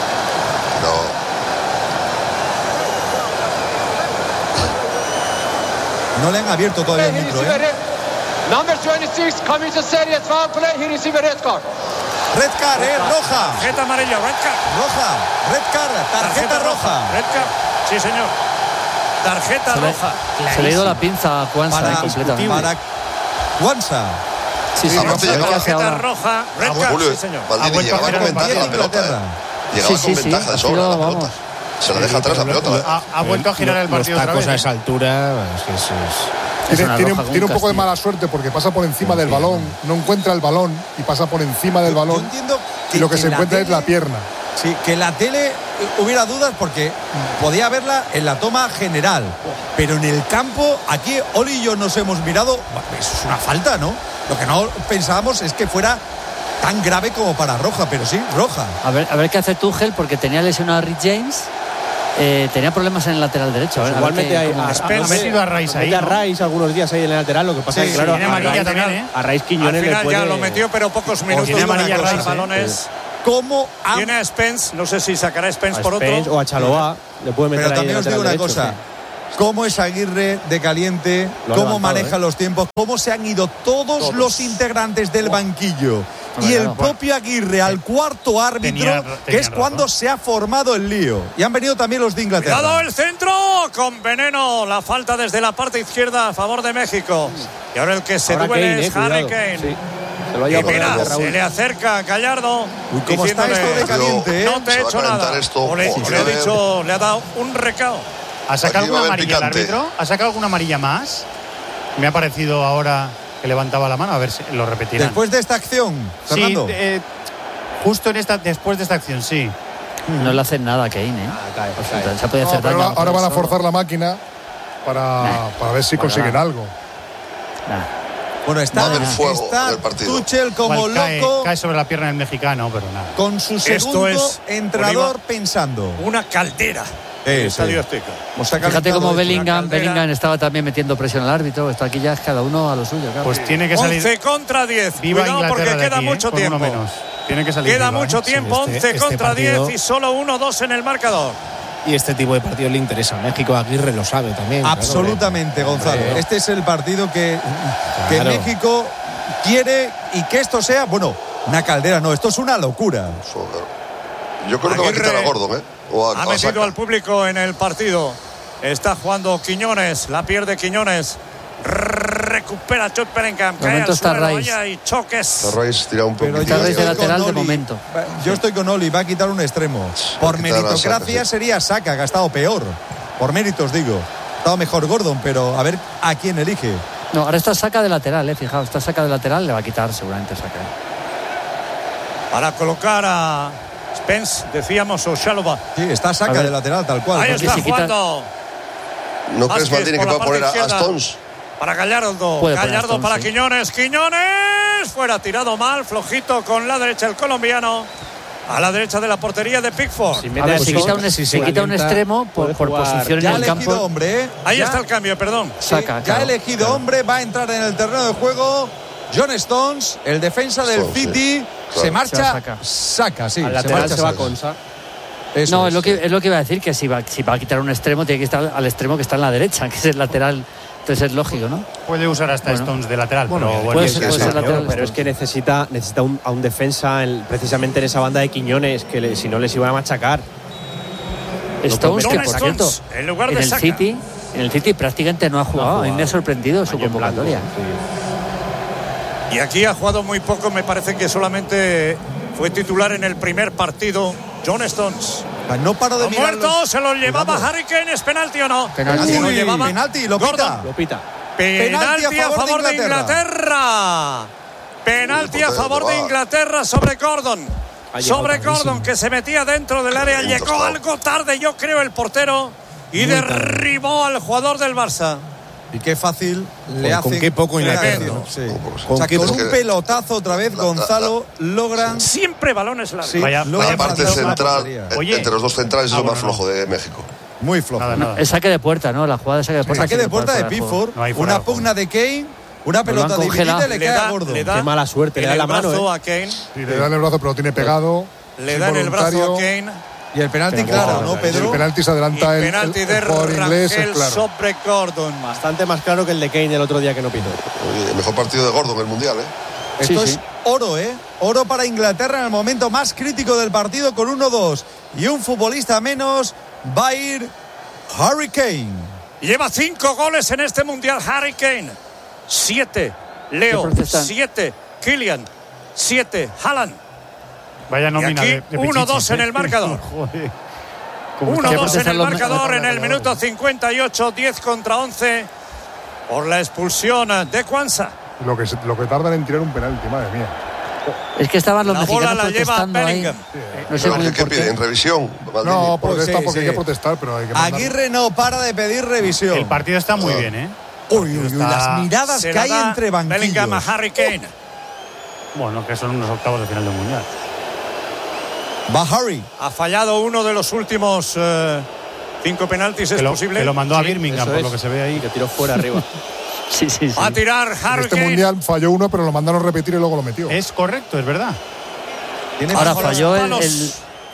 [SPEAKER 7] No.
[SPEAKER 3] No le han abierto todavía el micro, ¿eh?
[SPEAKER 9] Number veintiséis commits a serious foul play. He received a red card.
[SPEAKER 3] Red card, ¿eh? Roja.
[SPEAKER 6] Tarjeta amarilla, red card.
[SPEAKER 3] Roja. Red card, tarjeta, tarjeta roja.
[SPEAKER 6] roja. Red card. Sí, señor. Tarjeta
[SPEAKER 1] se
[SPEAKER 6] roja.
[SPEAKER 1] Le, se le ha ido la pinza a Cuanza
[SPEAKER 3] para,
[SPEAKER 1] completamente.
[SPEAKER 3] Para Cuanza.
[SPEAKER 1] Sí, sí,
[SPEAKER 7] Aparte,
[SPEAKER 1] no,
[SPEAKER 6] tarjeta roja, red card.
[SPEAKER 7] Julio,
[SPEAKER 6] Sí, señor.
[SPEAKER 7] Maldini llegaba con ventaja la pelota. ¿eh? Llegaba
[SPEAKER 1] Sí,
[SPEAKER 7] con
[SPEAKER 1] sí,
[SPEAKER 7] ventaja
[SPEAKER 1] sí,
[SPEAKER 7] de sobra
[SPEAKER 1] sido,
[SPEAKER 7] la pelota.
[SPEAKER 1] vamos.
[SPEAKER 7] Se la deja atrás la pelota. ¿eh?
[SPEAKER 2] Ha, ha vuelto a girar el partido
[SPEAKER 8] Los
[SPEAKER 2] otra
[SPEAKER 8] tacos
[SPEAKER 2] vez.
[SPEAKER 8] a esa altura, es que eso es...
[SPEAKER 5] Tiene, tiene,
[SPEAKER 1] roja,
[SPEAKER 5] tiene un poco de
[SPEAKER 1] Castillo.
[SPEAKER 5] mala suerte porque pasa por encima del balón, no encuentra el balón y pasa por encima del balón.
[SPEAKER 3] Yo entiendo que,
[SPEAKER 5] y lo que,
[SPEAKER 3] que
[SPEAKER 5] se encuentra
[SPEAKER 3] tele,
[SPEAKER 5] es la pierna.
[SPEAKER 3] Sí, que en la tele hubiera dudas porque podía verla en la toma general. Pero en el campo, aquí Oli y yo nos hemos mirado. Eso es una falta, ¿no? Lo que no pensábamos es que fuera tan grave como para roja, pero sí, roja.
[SPEAKER 1] A ver, a ver qué hace Tuchel, porque tenía lesionado a Rick James. Eh, tenía problemas en el lateral derecho. A ver,
[SPEAKER 4] Igualmente
[SPEAKER 1] a ver
[SPEAKER 4] hay,
[SPEAKER 1] qué,
[SPEAKER 4] a,
[SPEAKER 1] Spence,
[SPEAKER 2] ha metido a Rice ahí,
[SPEAKER 4] a
[SPEAKER 2] ¿no?
[SPEAKER 4] Rice algunos días ahí en el lateral. Lo que pasa
[SPEAKER 3] Sí,
[SPEAKER 4] es que, claro,
[SPEAKER 2] tiene
[SPEAKER 4] a
[SPEAKER 2] amarilla
[SPEAKER 4] Rice,
[SPEAKER 2] también, ¿eh?
[SPEAKER 4] a Rice Quiñones
[SPEAKER 6] Al final
[SPEAKER 4] le puede...
[SPEAKER 6] ya lo metió, pero pocos minutos.
[SPEAKER 2] tiene amarilla
[SPEAKER 6] para
[SPEAKER 2] Rice,
[SPEAKER 6] los balones.
[SPEAKER 3] ¿Cómo han...
[SPEAKER 6] Tiene a Spence, no sé si sacará a Spence
[SPEAKER 4] a
[SPEAKER 6] por
[SPEAKER 4] Spence
[SPEAKER 6] otro.
[SPEAKER 4] o a Chaloa le puede meter
[SPEAKER 3] Pero
[SPEAKER 4] ahí
[SPEAKER 3] también
[SPEAKER 4] de
[SPEAKER 3] os digo una
[SPEAKER 4] lateral
[SPEAKER 3] cosa.
[SPEAKER 4] derecho,
[SPEAKER 3] cómo es Aguirre de caliente,
[SPEAKER 4] Lo
[SPEAKER 3] cómo
[SPEAKER 4] levantado,
[SPEAKER 3] maneja
[SPEAKER 4] ¿eh?
[SPEAKER 3] los tiempos, cómo se han ido todos, todos. los integrantes del banquillo.
[SPEAKER 1] Bueno,
[SPEAKER 3] y el
[SPEAKER 1] bueno,
[SPEAKER 3] propio Aguirre al cuarto árbitro,
[SPEAKER 2] tenía, tenía
[SPEAKER 3] que es
[SPEAKER 2] razón.
[SPEAKER 3] cuando se ha formado el lío. Y han venido también los de Inglaterra.
[SPEAKER 6] Cuidado el centro con veneno. La falta desde la parte izquierda a favor de México. Y ahora el que se
[SPEAKER 4] Ahora
[SPEAKER 6] duele
[SPEAKER 4] Kane,
[SPEAKER 6] es
[SPEAKER 4] eh,
[SPEAKER 6] Harry
[SPEAKER 4] cuidado.
[SPEAKER 6] Kane.
[SPEAKER 4] Sí. Se lo ha llevado por
[SPEAKER 6] Mira,
[SPEAKER 4] delante,
[SPEAKER 6] se
[SPEAKER 4] Raúl.
[SPEAKER 6] le acerca a Gallardo.
[SPEAKER 3] Uy, cómo está
[SPEAKER 6] diciéndole,
[SPEAKER 3] esto de caliente, ¿eh?
[SPEAKER 6] No te he
[SPEAKER 7] Se va a
[SPEAKER 6] hecho
[SPEAKER 7] calentar
[SPEAKER 6] nada.
[SPEAKER 7] esto.
[SPEAKER 6] O le,
[SPEAKER 7] Oh,
[SPEAKER 6] o
[SPEAKER 7] sí,
[SPEAKER 6] le
[SPEAKER 7] a
[SPEAKER 6] ha
[SPEAKER 7] ver.
[SPEAKER 6] dicho, le ha dado un recao.
[SPEAKER 2] ¿Ha sacado
[SPEAKER 7] Aquí va a
[SPEAKER 2] alguna
[SPEAKER 7] haber
[SPEAKER 2] amarilla el
[SPEAKER 7] picante.
[SPEAKER 2] árbitro? ¿Ha sacado alguna amarilla más? Me ha parecido ahora que levantaba la mano. A ver si lo repetirán.
[SPEAKER 3] Después de esta acción, Fernando.
[SPEAKER 2] Sí, eh, justo en esta, después de esta acción, sí.
[SPEAKER 1] No le hacen nada a Kane, ¿eh?
[SPEAKER 4] Ah, cae,
[SPEAKER 1] Pues,
[SPEAKER 4] cae.
[SPEAKER 1] se puede
[SPEAKER 5] No,
[SPEAKER 1] hacer
[SPEAKER 5] pero
[SPEAKER 1] daño.
[SPEAKER 5] ahora, ahora van a forzar la máquina para, para ver si
[SPEAKER 1] Bueno,
[SPEAKER 5] consiguen
[SPEAKER 1] nada.
[SPEAKER 5] algo.
[SPEAKER 1] Nah.
[SPEAKER 3] Bueno, está,
[SPEAKER 7] Va a haber fuego
[SPEAKER 3] está
[SPEAKER 7] en el partido.
[SPEAKER 3] Tuchel como
[SPEAKER 2] Igual cae,
[SPEAKER 3] loco
[SPEAKER 2] cae sobre la pierna del mexicano, pero nada.
[SPEAKER 3] con su
[SPEAKER 6] Esto
[SPEAKER 3] segundo
[SPEAKER 6] es,
[SPEAKER 3] entrenador
[SPEAKER 6] Oliva,
[SPEAKER 3] pensando.
[SPEAKER 6] Una caldera.
[SPEAKER 3] Eh,
[SPEAKER 6] el Estadio
[SPEAKER 3] sí.
[SPEAKER 6] Azteca.
[SPEAKER 3] Como se ha
[SPEAKER 1] Fíjate
[SPEAKER 3] calentado
[SPEAKER 1] cómo
[SPEAKER 3] esto.
[SPEAKER 1] Bellingham,
[SPEAKER 6] caldera.
[SPEAKER 1] Bellingham estaba también metiendo presión al árbitro. Esto aquí ya es cada uno a lo suyo. Claro.
[SPEAKER 2] Pues tiene que salir.
[SPEAKER 6] once contra diez.
[SPEAKER 2] Viva
[SPEAKER 6] Cuidado
[SPEAKER 2] Inglaterra
[SPEAKER 6] porque
[SPEAKER 2] de
[SPEAKER 6] queda
[SPEAKER 2] aquí,
[SPEAKER 6] mucho
[SPEAKER 2] eh, con uno
[SPEAKER 6] tiempo.
[SPEAKER 2] menos. Tiene que salir.
[SPEAKER 6] Queda
[SPEAKER 2] viva,
[SPEAKER 6] mucho
[SPEAKER 2] ¿eh?
[SPEAKER 6] tiempo,
[SPEAKER 8] Sí,
[SPEAKER 6] once
[SPEAKER 8] este-
[SPEAKER 6] contra
[SPEAKER 8] este partido-
[SPEAKER 6] diez y solo uno dos en el marcador.
[SPEAKER 8] Y este tipo de partidos le interesa a México. Aguirre lo sabe también. claro.
[SPEAKER 3] Absolutamente, Gonzalo.
[SPEAKER 8] Hombre.
[SPEAKER 3] Este es el partido que, que
[SPEAKER 8] Claro.
[SPEAKER 3] México quiere y que esto sea, bueno, una caldera, no, esto es una locura.
[SPEAKER 7] Yo creo que va a
[SPEAKER 6] Aguirre
[SPEAKER 7] quitar a Gordon, ¿eh? O a,
[SPEAKER 6] Ha
[SPEAKER 7] a
[SPEAKER 6] metido
[SPEAKER 7] Saka.
[SPEAKER 6] al público en el partido. Está jugando Quiñones, la pierde Quiñones. Recupera Jude Bellingham.
[SPEAKER 1] De
[SPEAKER 6] Cae
[SPEAKER 1] momento
[SPEAKER 6] al
[SPEAKER 1] está
[SPEAKER 6] suelo,
[SPEAKER 1] Rice.
[SPEAKER 6] vaya, y choques.
[SPEAKER 7] Rice tira un
[SPEAKER 3] Pero
[SPEAKER 7] poquito.
[SPEAKER 3] yo
[SPEAKER 1] Rice de
[SPEAKER 3] estoy
[SPEAKER 1] lateral
[SPEAKER 3] con
[SPEAKER 1] de
[SPEAKER 3] Oli.
[SPEAKER 1] momento.
[SPEAKER 3] Yo estoy con Oli, va a quitar un extremo. Por
[SPEAKER 7] quitar a
[SPEAKER 3] meritocracia
[SPEAKER 7] Saka, sí.
[SPEAKER 3] sería Saka, que ha estado peor. Por méritos, digo. Ha estado mejor Gordon, pero a ver a quién elige.
[SPEAKER 1] No, ahora está Saca de lateral, eh. Fijaos, está Saca de lateral, le va a quitar seguramente Saca.
[SPEAKER 6] Para colocar a Spence, decíamos, o Chalobah.
[SPEAKER 3] Sí, está
[SPEAKER 1] A
[SPEAKER 3] Saka
[SPEAKER 1] ver.
[SPEAKER 3] de lateral, tal cual.
[SPEAKER 6] Ahí
[SPEAKER 3] Porque
[SPEAKER 6] está
[SPEAKER 1] si quita-
[SPEAKER 6] jugando.
[SPEAKER 7] ¿No crees,
[SPEAKER 6] Vázquez
[SPEAKER 7] Maldini, que
[SPEAKER 6] por la
[SPEAKER 7] va a poner
[SPEAKER 6] parte
[SPEAKER 7] a
[SPEAKER 6] izquierda.
[SPEAKER 7] Stones?
[SPEAKER 6] Para Gallardo.
[SPEAKER 1] Puede poner
[SPEAKER 6] Gallardo
[SPEAKER 1] Stones,
[SPEAKER 6] para
[SPEAKER 1] sí.
[SPEAKER 6] Quiñones. Quiñones. Fuera, tirado mal. Flojito con la derecha el colombiano. A la derecha de la portería de Pickford.
[SPEAKER 4] Si
[SPEAKER 1] A
[SPEAKER 4] mete
[SPEAKER 1] ver,
[SPEAKER 4] a
[SPEAKER 1] si
[SPEAKER 4] Stones,
[SPEAKER 1] quita un,
[SPEAKER 8] si
[SPEAKER 1] si
[SPEAKER 8] se
[SPEAKER 1] quita un
[SPEAKER 8] calienta,
[SPEAKER 1] extremo por,
[SPEAKER 8] puede
[SPEAKER 1] por
[SPEAKER 8] jugar.
[SPEAKER 1] posición
[SPEAKER 3] ya
[SPEAKER 1] en
[SPEAKER 3] ha
[SPEAKER 1] el
[SPEAKER 3] elegido
[SPEAKER 1] campo.
[SPEAKER 3] hombre, ¿eh?
[SPEAKER 6] Ahí
[SPEAKER 3] Ya-
[SPEAKER 6] está el cambio, perdón.
[SPEAKER 3] Sí,
[SPEAKER 1] Saca,
[SPEAKER 3] ya ha
[SPEAKER 1] claro.
[SPEAKER 3] elegido hombre, va a entrar en el terreno de juego. John Stones, el defensa del
[SPEAKER 7] Stones, sí.
[SPEAKER 3] City,
[SPEAKER 7] Claro.
[SPEAKER 3] se marcha,
[SPEAKER 1] Se va Saka.
[SPEAKER 3] saca, sí.
[SPEAKER 4] Al
[SPEAKER 3] se
[SPEAKER 4] lateral
[SPEAKER 3] marcha
[SPEAKER 4] se va
[SPEAKER 3] Saka.
[SPEAKER 4] Consa.
[SPEAKER 3] Eso
[SPEAKER 1] No,
[SPEAKER 3] es,
[SPEAKER 1] es lo, que,
[SPEAKER 3] sí.
[SPEAKER 1] es lo que iba a decir, que si va, si va a quitar un extremo, tiene que estar al extremo que está en la derecha, que es el lateral. Entonces es lógico, ¿no?
[SPEAKER 2] Puede usar hasta
[SPEAKER 1] Bueno.
[SPEAKER 2] Stones de lateral,
[SPEAKER 8] Bueno,
[SPEAKER 2] pero bueno,
[SPEAKER 1] puede
[SPEAKER 2] sí,
[SPEAKER 1] ser,
[SPEAKER 2] sí,
[SPEAKER 1] puede
[SPEAKER 2] sí.
[SPEAKER 1] ser lateral.
[SPEAKER 4] Pero es que necesita, necesita un- a un defensa en- precisamente en esa banda de Quiñones, que le- si no les iban a machacar.
[SPEAKER 1] Stones, que
[SPEAKER 6] John
[SPEAKER 1] por cierto,
[SPEAKER 6] Stones, en lugar
[SPEAKER 1] en
[SPEAKER 6] de
[SPEAKER 1] el
[SPEAKER 6] Saka.
[SPEAKER 1] City, en el City prácticamente no ha jugado. A mí me ha sorprendido su
[SPEAKER 4] Año en blanco,
[SPEAKER 1] convocatoria.
[SPEAKER 4] sí.
[SPEAKER 6] Y aquí ha jugado muy poco. Me parece que solamente fue titular en el primer partido. John Stones.
[SPEAKER 3] No paro de
[SPEAKER 6] Ha
[SPEAKER 3] mirar
[SPEAKER 6] muerto,
[SPEAKER 3] los-
[SPEAKER 6] se lo llevaba
[SPEAKER 3] Cuidado.
[SPEAKER 6] Harry Kane. ¿Es penalti o no?
[SPEAKER 1] Penalti.
[SPEAKER 6] Se lo
[SPEAKER 3] Uy,
[SPEAKER 6] llevaba
[SPEAKER 3] penalti, lo
[SPEAKER 6] Gordon.
[SPEAKER 3] pita.
[SPEAKER 4] Lo pita.
[SPEAKER 6] Penalti a favor de Inglaterra. Penalti a favor de Inglaterra sobre Gordon.
[SPEAKER 8] Ha llegado
[SPEAKER 6] Sobre
[SPEAKER 8] tardísimo.
[SPEAKER 6] Gordon, que se metía dentro del área.
[SPEAKER 7] Punto
[SPEAKER 6] Llegó
[SPEAKER 7] stop.
[SPEAKER 6] algo tarde, yo creo, el portero. Y
[SPEAKER 8] Muy
[SPEAKER 6] derribó al jugador del Barça.
[SPEAKER 3] Y qué fácil le
[SPEAKER 8] Con-
[SPEAKER 3] hace.
[SPEAKER 8] con qué poco Inglaterra,
[SPEAKER 6] Tremendo.
[SPEAKER 8] ¿no?
[SPEAKER 3] Sí.
[SPEAKER 7] Con
[SPEAKER 3] O sea,
[SPEAKER 8] qué
[SPEAKER 3] con
[SPEAKER 8] poco.
[SPEAKER 3] un pelotazo otra vez, Gonzalo, logran.
[SPEAKER 6] Siempre balones largos.
[SPEAKER 3] Sí,
[SPEAKER 2] Vaya-
[SPEAKER 3] logran
[SPEAKER 7] La parte
[SPEAKER 3] pasar una
[SPEAKER 7] central,
[SPEAKER 3] portería.
[SPEAKER 7] eh,
[SPEAKER 2] Oye.
[SPEAKER 7] entre los dos centrales, es
[SPEAKER 2] Ah,
[SPEAKER 7] lo más
[SPEAKER 2] bueno, no.
[SPEAKER 7] flojo de México.
[SPEAKER 3] Muy flojo.
[SPEAKER 2] Nada, nada.
[SPEAKER 1] Es saque de puerta, ¿no? La jugada de saque de puerta.
[SPEAKER 3] Saque
[SPEAKER 1] sí
[SPEAKER 3] de
[SPEAKER 1] que puede
[SPEAKER 3] puerta de
[SPEAKER 1] fuera juego.
[SPEAKER 3] Pickford,
[SPEAKER 2] No hay fuera
[SPEAKER 3] una
[SPEAKER 2] de juego.
[SPEAKER 3] pugna de Kane, una
[SPEAKER 1] lo
[SPEAKER 3] pelota
[SPEAKER 1] han
[SPEAKER 3] dividida y
[SPEAKER 1] congelado.
[SPEAKER 3] le
[SPEAKER 6] Le
[SPEAKER 3] cae
[SPEAKER 6] da,
[SPEAKER 3] a Gordo.
[SPEAKER 6] le da
[SPEAKER 4] Qué mala suerte, le
[SPEAKER 6] en
[SPEAKER 4] da
[SPEAKER 6] el
[SPEAKER 4] la mano,
[SPEAKER 6] brazo
[SPEAKER 4] ¿eh?
[SPEAKER 6] a Kane.
[SPEAKER 5] Y le dan el brazo, pero lo tiene pegado.
[SPEAKER 6] Le da en el brazo a
[SPEAKER 5] involuntario.
[SPEAKER 6] Kane.
[SPEAKER 3] Y el penalti,
[SPEAKER 4] Pero
[SPEAKER 3] claro,
[SPEAKER 4] bueno,
[SPEAKER 3] ¿no,
[SPEAKER 5] Y
[SPEAKER 3] Pedro?
[SPEAKER 5] el penalti se
[SPEAKER 6] Y
[SPEAKER 5] adelanta el, el,
[SPEAKER 6] penalti
[SPEAKER 5] el
[SPEAKER 6] de
[SPEAKER 5] jugador inglés, es
[SPEAKER 6] Rangel
[SPEAKER 5] claro.
[SPEAKER 6] sobre Gordon.
[SPEAKER 4] Bastante más claro que el de Kane el otro día que no pitó.
[SPEAKER 7] Oye, el mejor partido de Gordon en el Mundial, ¿eh?
[SPEAKER 3] Esto
[SPEAKER 1] Sí,
[SPEAKER 3] es
[SPEAKER 1] sí.
[SPEAKER 3] oro, ¿eh? Oro para Inglaterra en el momento más crítico del partido con uno dos. Y un futbolista menos va a ir Harry Kane.
[SPEAKER 6] Lleva cinco goles en este Mundial Harry Kane. Siete. Leo.
[SPEAKER 1] ¿Qué protestan?
[SPEAKER 6] Siete. Kylian. Siete. Haaland.
[SPEAKER 2] Vaya nómina
[SPEAKER 6] aquí,
[SPEAKER 2] de, de
[SPEAKER 6] uno dos
[SPEAKER 2] pichichis,
[SPEAKER 6] en
[SPEAKER 2] ¿eh?
[SPEAKER 6] el marcador.
[SPEAKER 2] Joder. ¿Cómo
[SPEAKER 6] uno
[SPEAKER 2] está?
[SPEAKER 6] dos en el
[SPEAKER 1] los-
[SPEAKER 6] marcador en el minuto cincuenta y ocho. diez contra once. Por la expulsión de Kwanza.
[SPEAKER 5] Lo que, se- lo que tardan en tirar un penalti, madre mía.
[SPEAKER 1] Es que estaban los
[SPEAKER 6] La bola
[SPEAKER 1] mexicanos
[SPEAKER 6] la lleva
[SPEAKER 1] protestando ahí.
[SPEAKER 6] Bellingham.
[SPEAKER 1] No sé
[SPEAKER 7] Pero
[SPEAKER 1] muy
[SPEAKER 7] ¿qué,
[SPEAKER 1] bien
[SPEAKER 7] qué
[SPEAKER 1] por
[SPEAKER 7] pide?
[SPEAKER 1] qué.
[SPEAKER 7] ¿En revisión? Maldini?
[SPEAKER 5] No, protesta
[SPEAKER 3] sí,
[SPEAKER 5] porque
[SPEAKER 3] sí.
[SPEAKER 5] hay que protestar, pero hay que mandar.
[SPEAKER 3] Aguirre no para de pedir revisión.
[SPEAKER 2] El partido está muy
[SPEAKER 7] Ah.
[SPEAKER 2] bien, ¿eh?
[SPEAKER 3] Uy, uy, uy,
[SPEAKER 2] Está-
[SPEAKER 3] las miradas
[SPEAKER 6] Se
[SPEAKER 3] que
[SPEAKER 6] la
[SPEAKER 3] hay
[SPEAKER 6] da
[SPEAKER 3] entre
[SPEAKER 6] Bellingham a
[SPEAKER 3] banquillos.
[SPEAKER 6] Harry Kane.
[SPEAKER 2] Bueno, que son unos octavos de final del Mundial.
[SPEAKER 3] Va Harry.
[SPEAKER 6] Ha fallado uno de los últimos eh, cinco penaltis. ¿Es
[SPEAKER 2] Que lo,
[SPEAKER 6] posible?
[SPEAKER 2] que lo mandó a
[SPEAKER 4] Sí,
[SPEAKER 2] Birmingham,
[SPEAKER 4] eso
[SPEAKER 2] por
[SPEAKER 4] es.
[SPEAKER 2] lo que se ve ahí.
[SPEAKER 4] Que tiró fuera arriba.
[SPEAKER 1] Sí, sí, sí.
[SPEAKER 6] Va a tirar
[SPEAKER 5] En
[SPEAKER 6] Harry
[SPEAKER 5] este
[SPEAKER 6] Kane.
[SPEAKER 5] mundial falló uno, pero lo mandaron repetir y luego lo metió.
[SPEAKER 2] Es correcto, es verdad.
[SPEAKER 3] Tiene
[SPEAKER 1] Ahora
[SPEAKER 6] Bajo los
[SPEAKER 1] falló el,
[SPEAKER 6] palos.
[SPEAKER 1] el-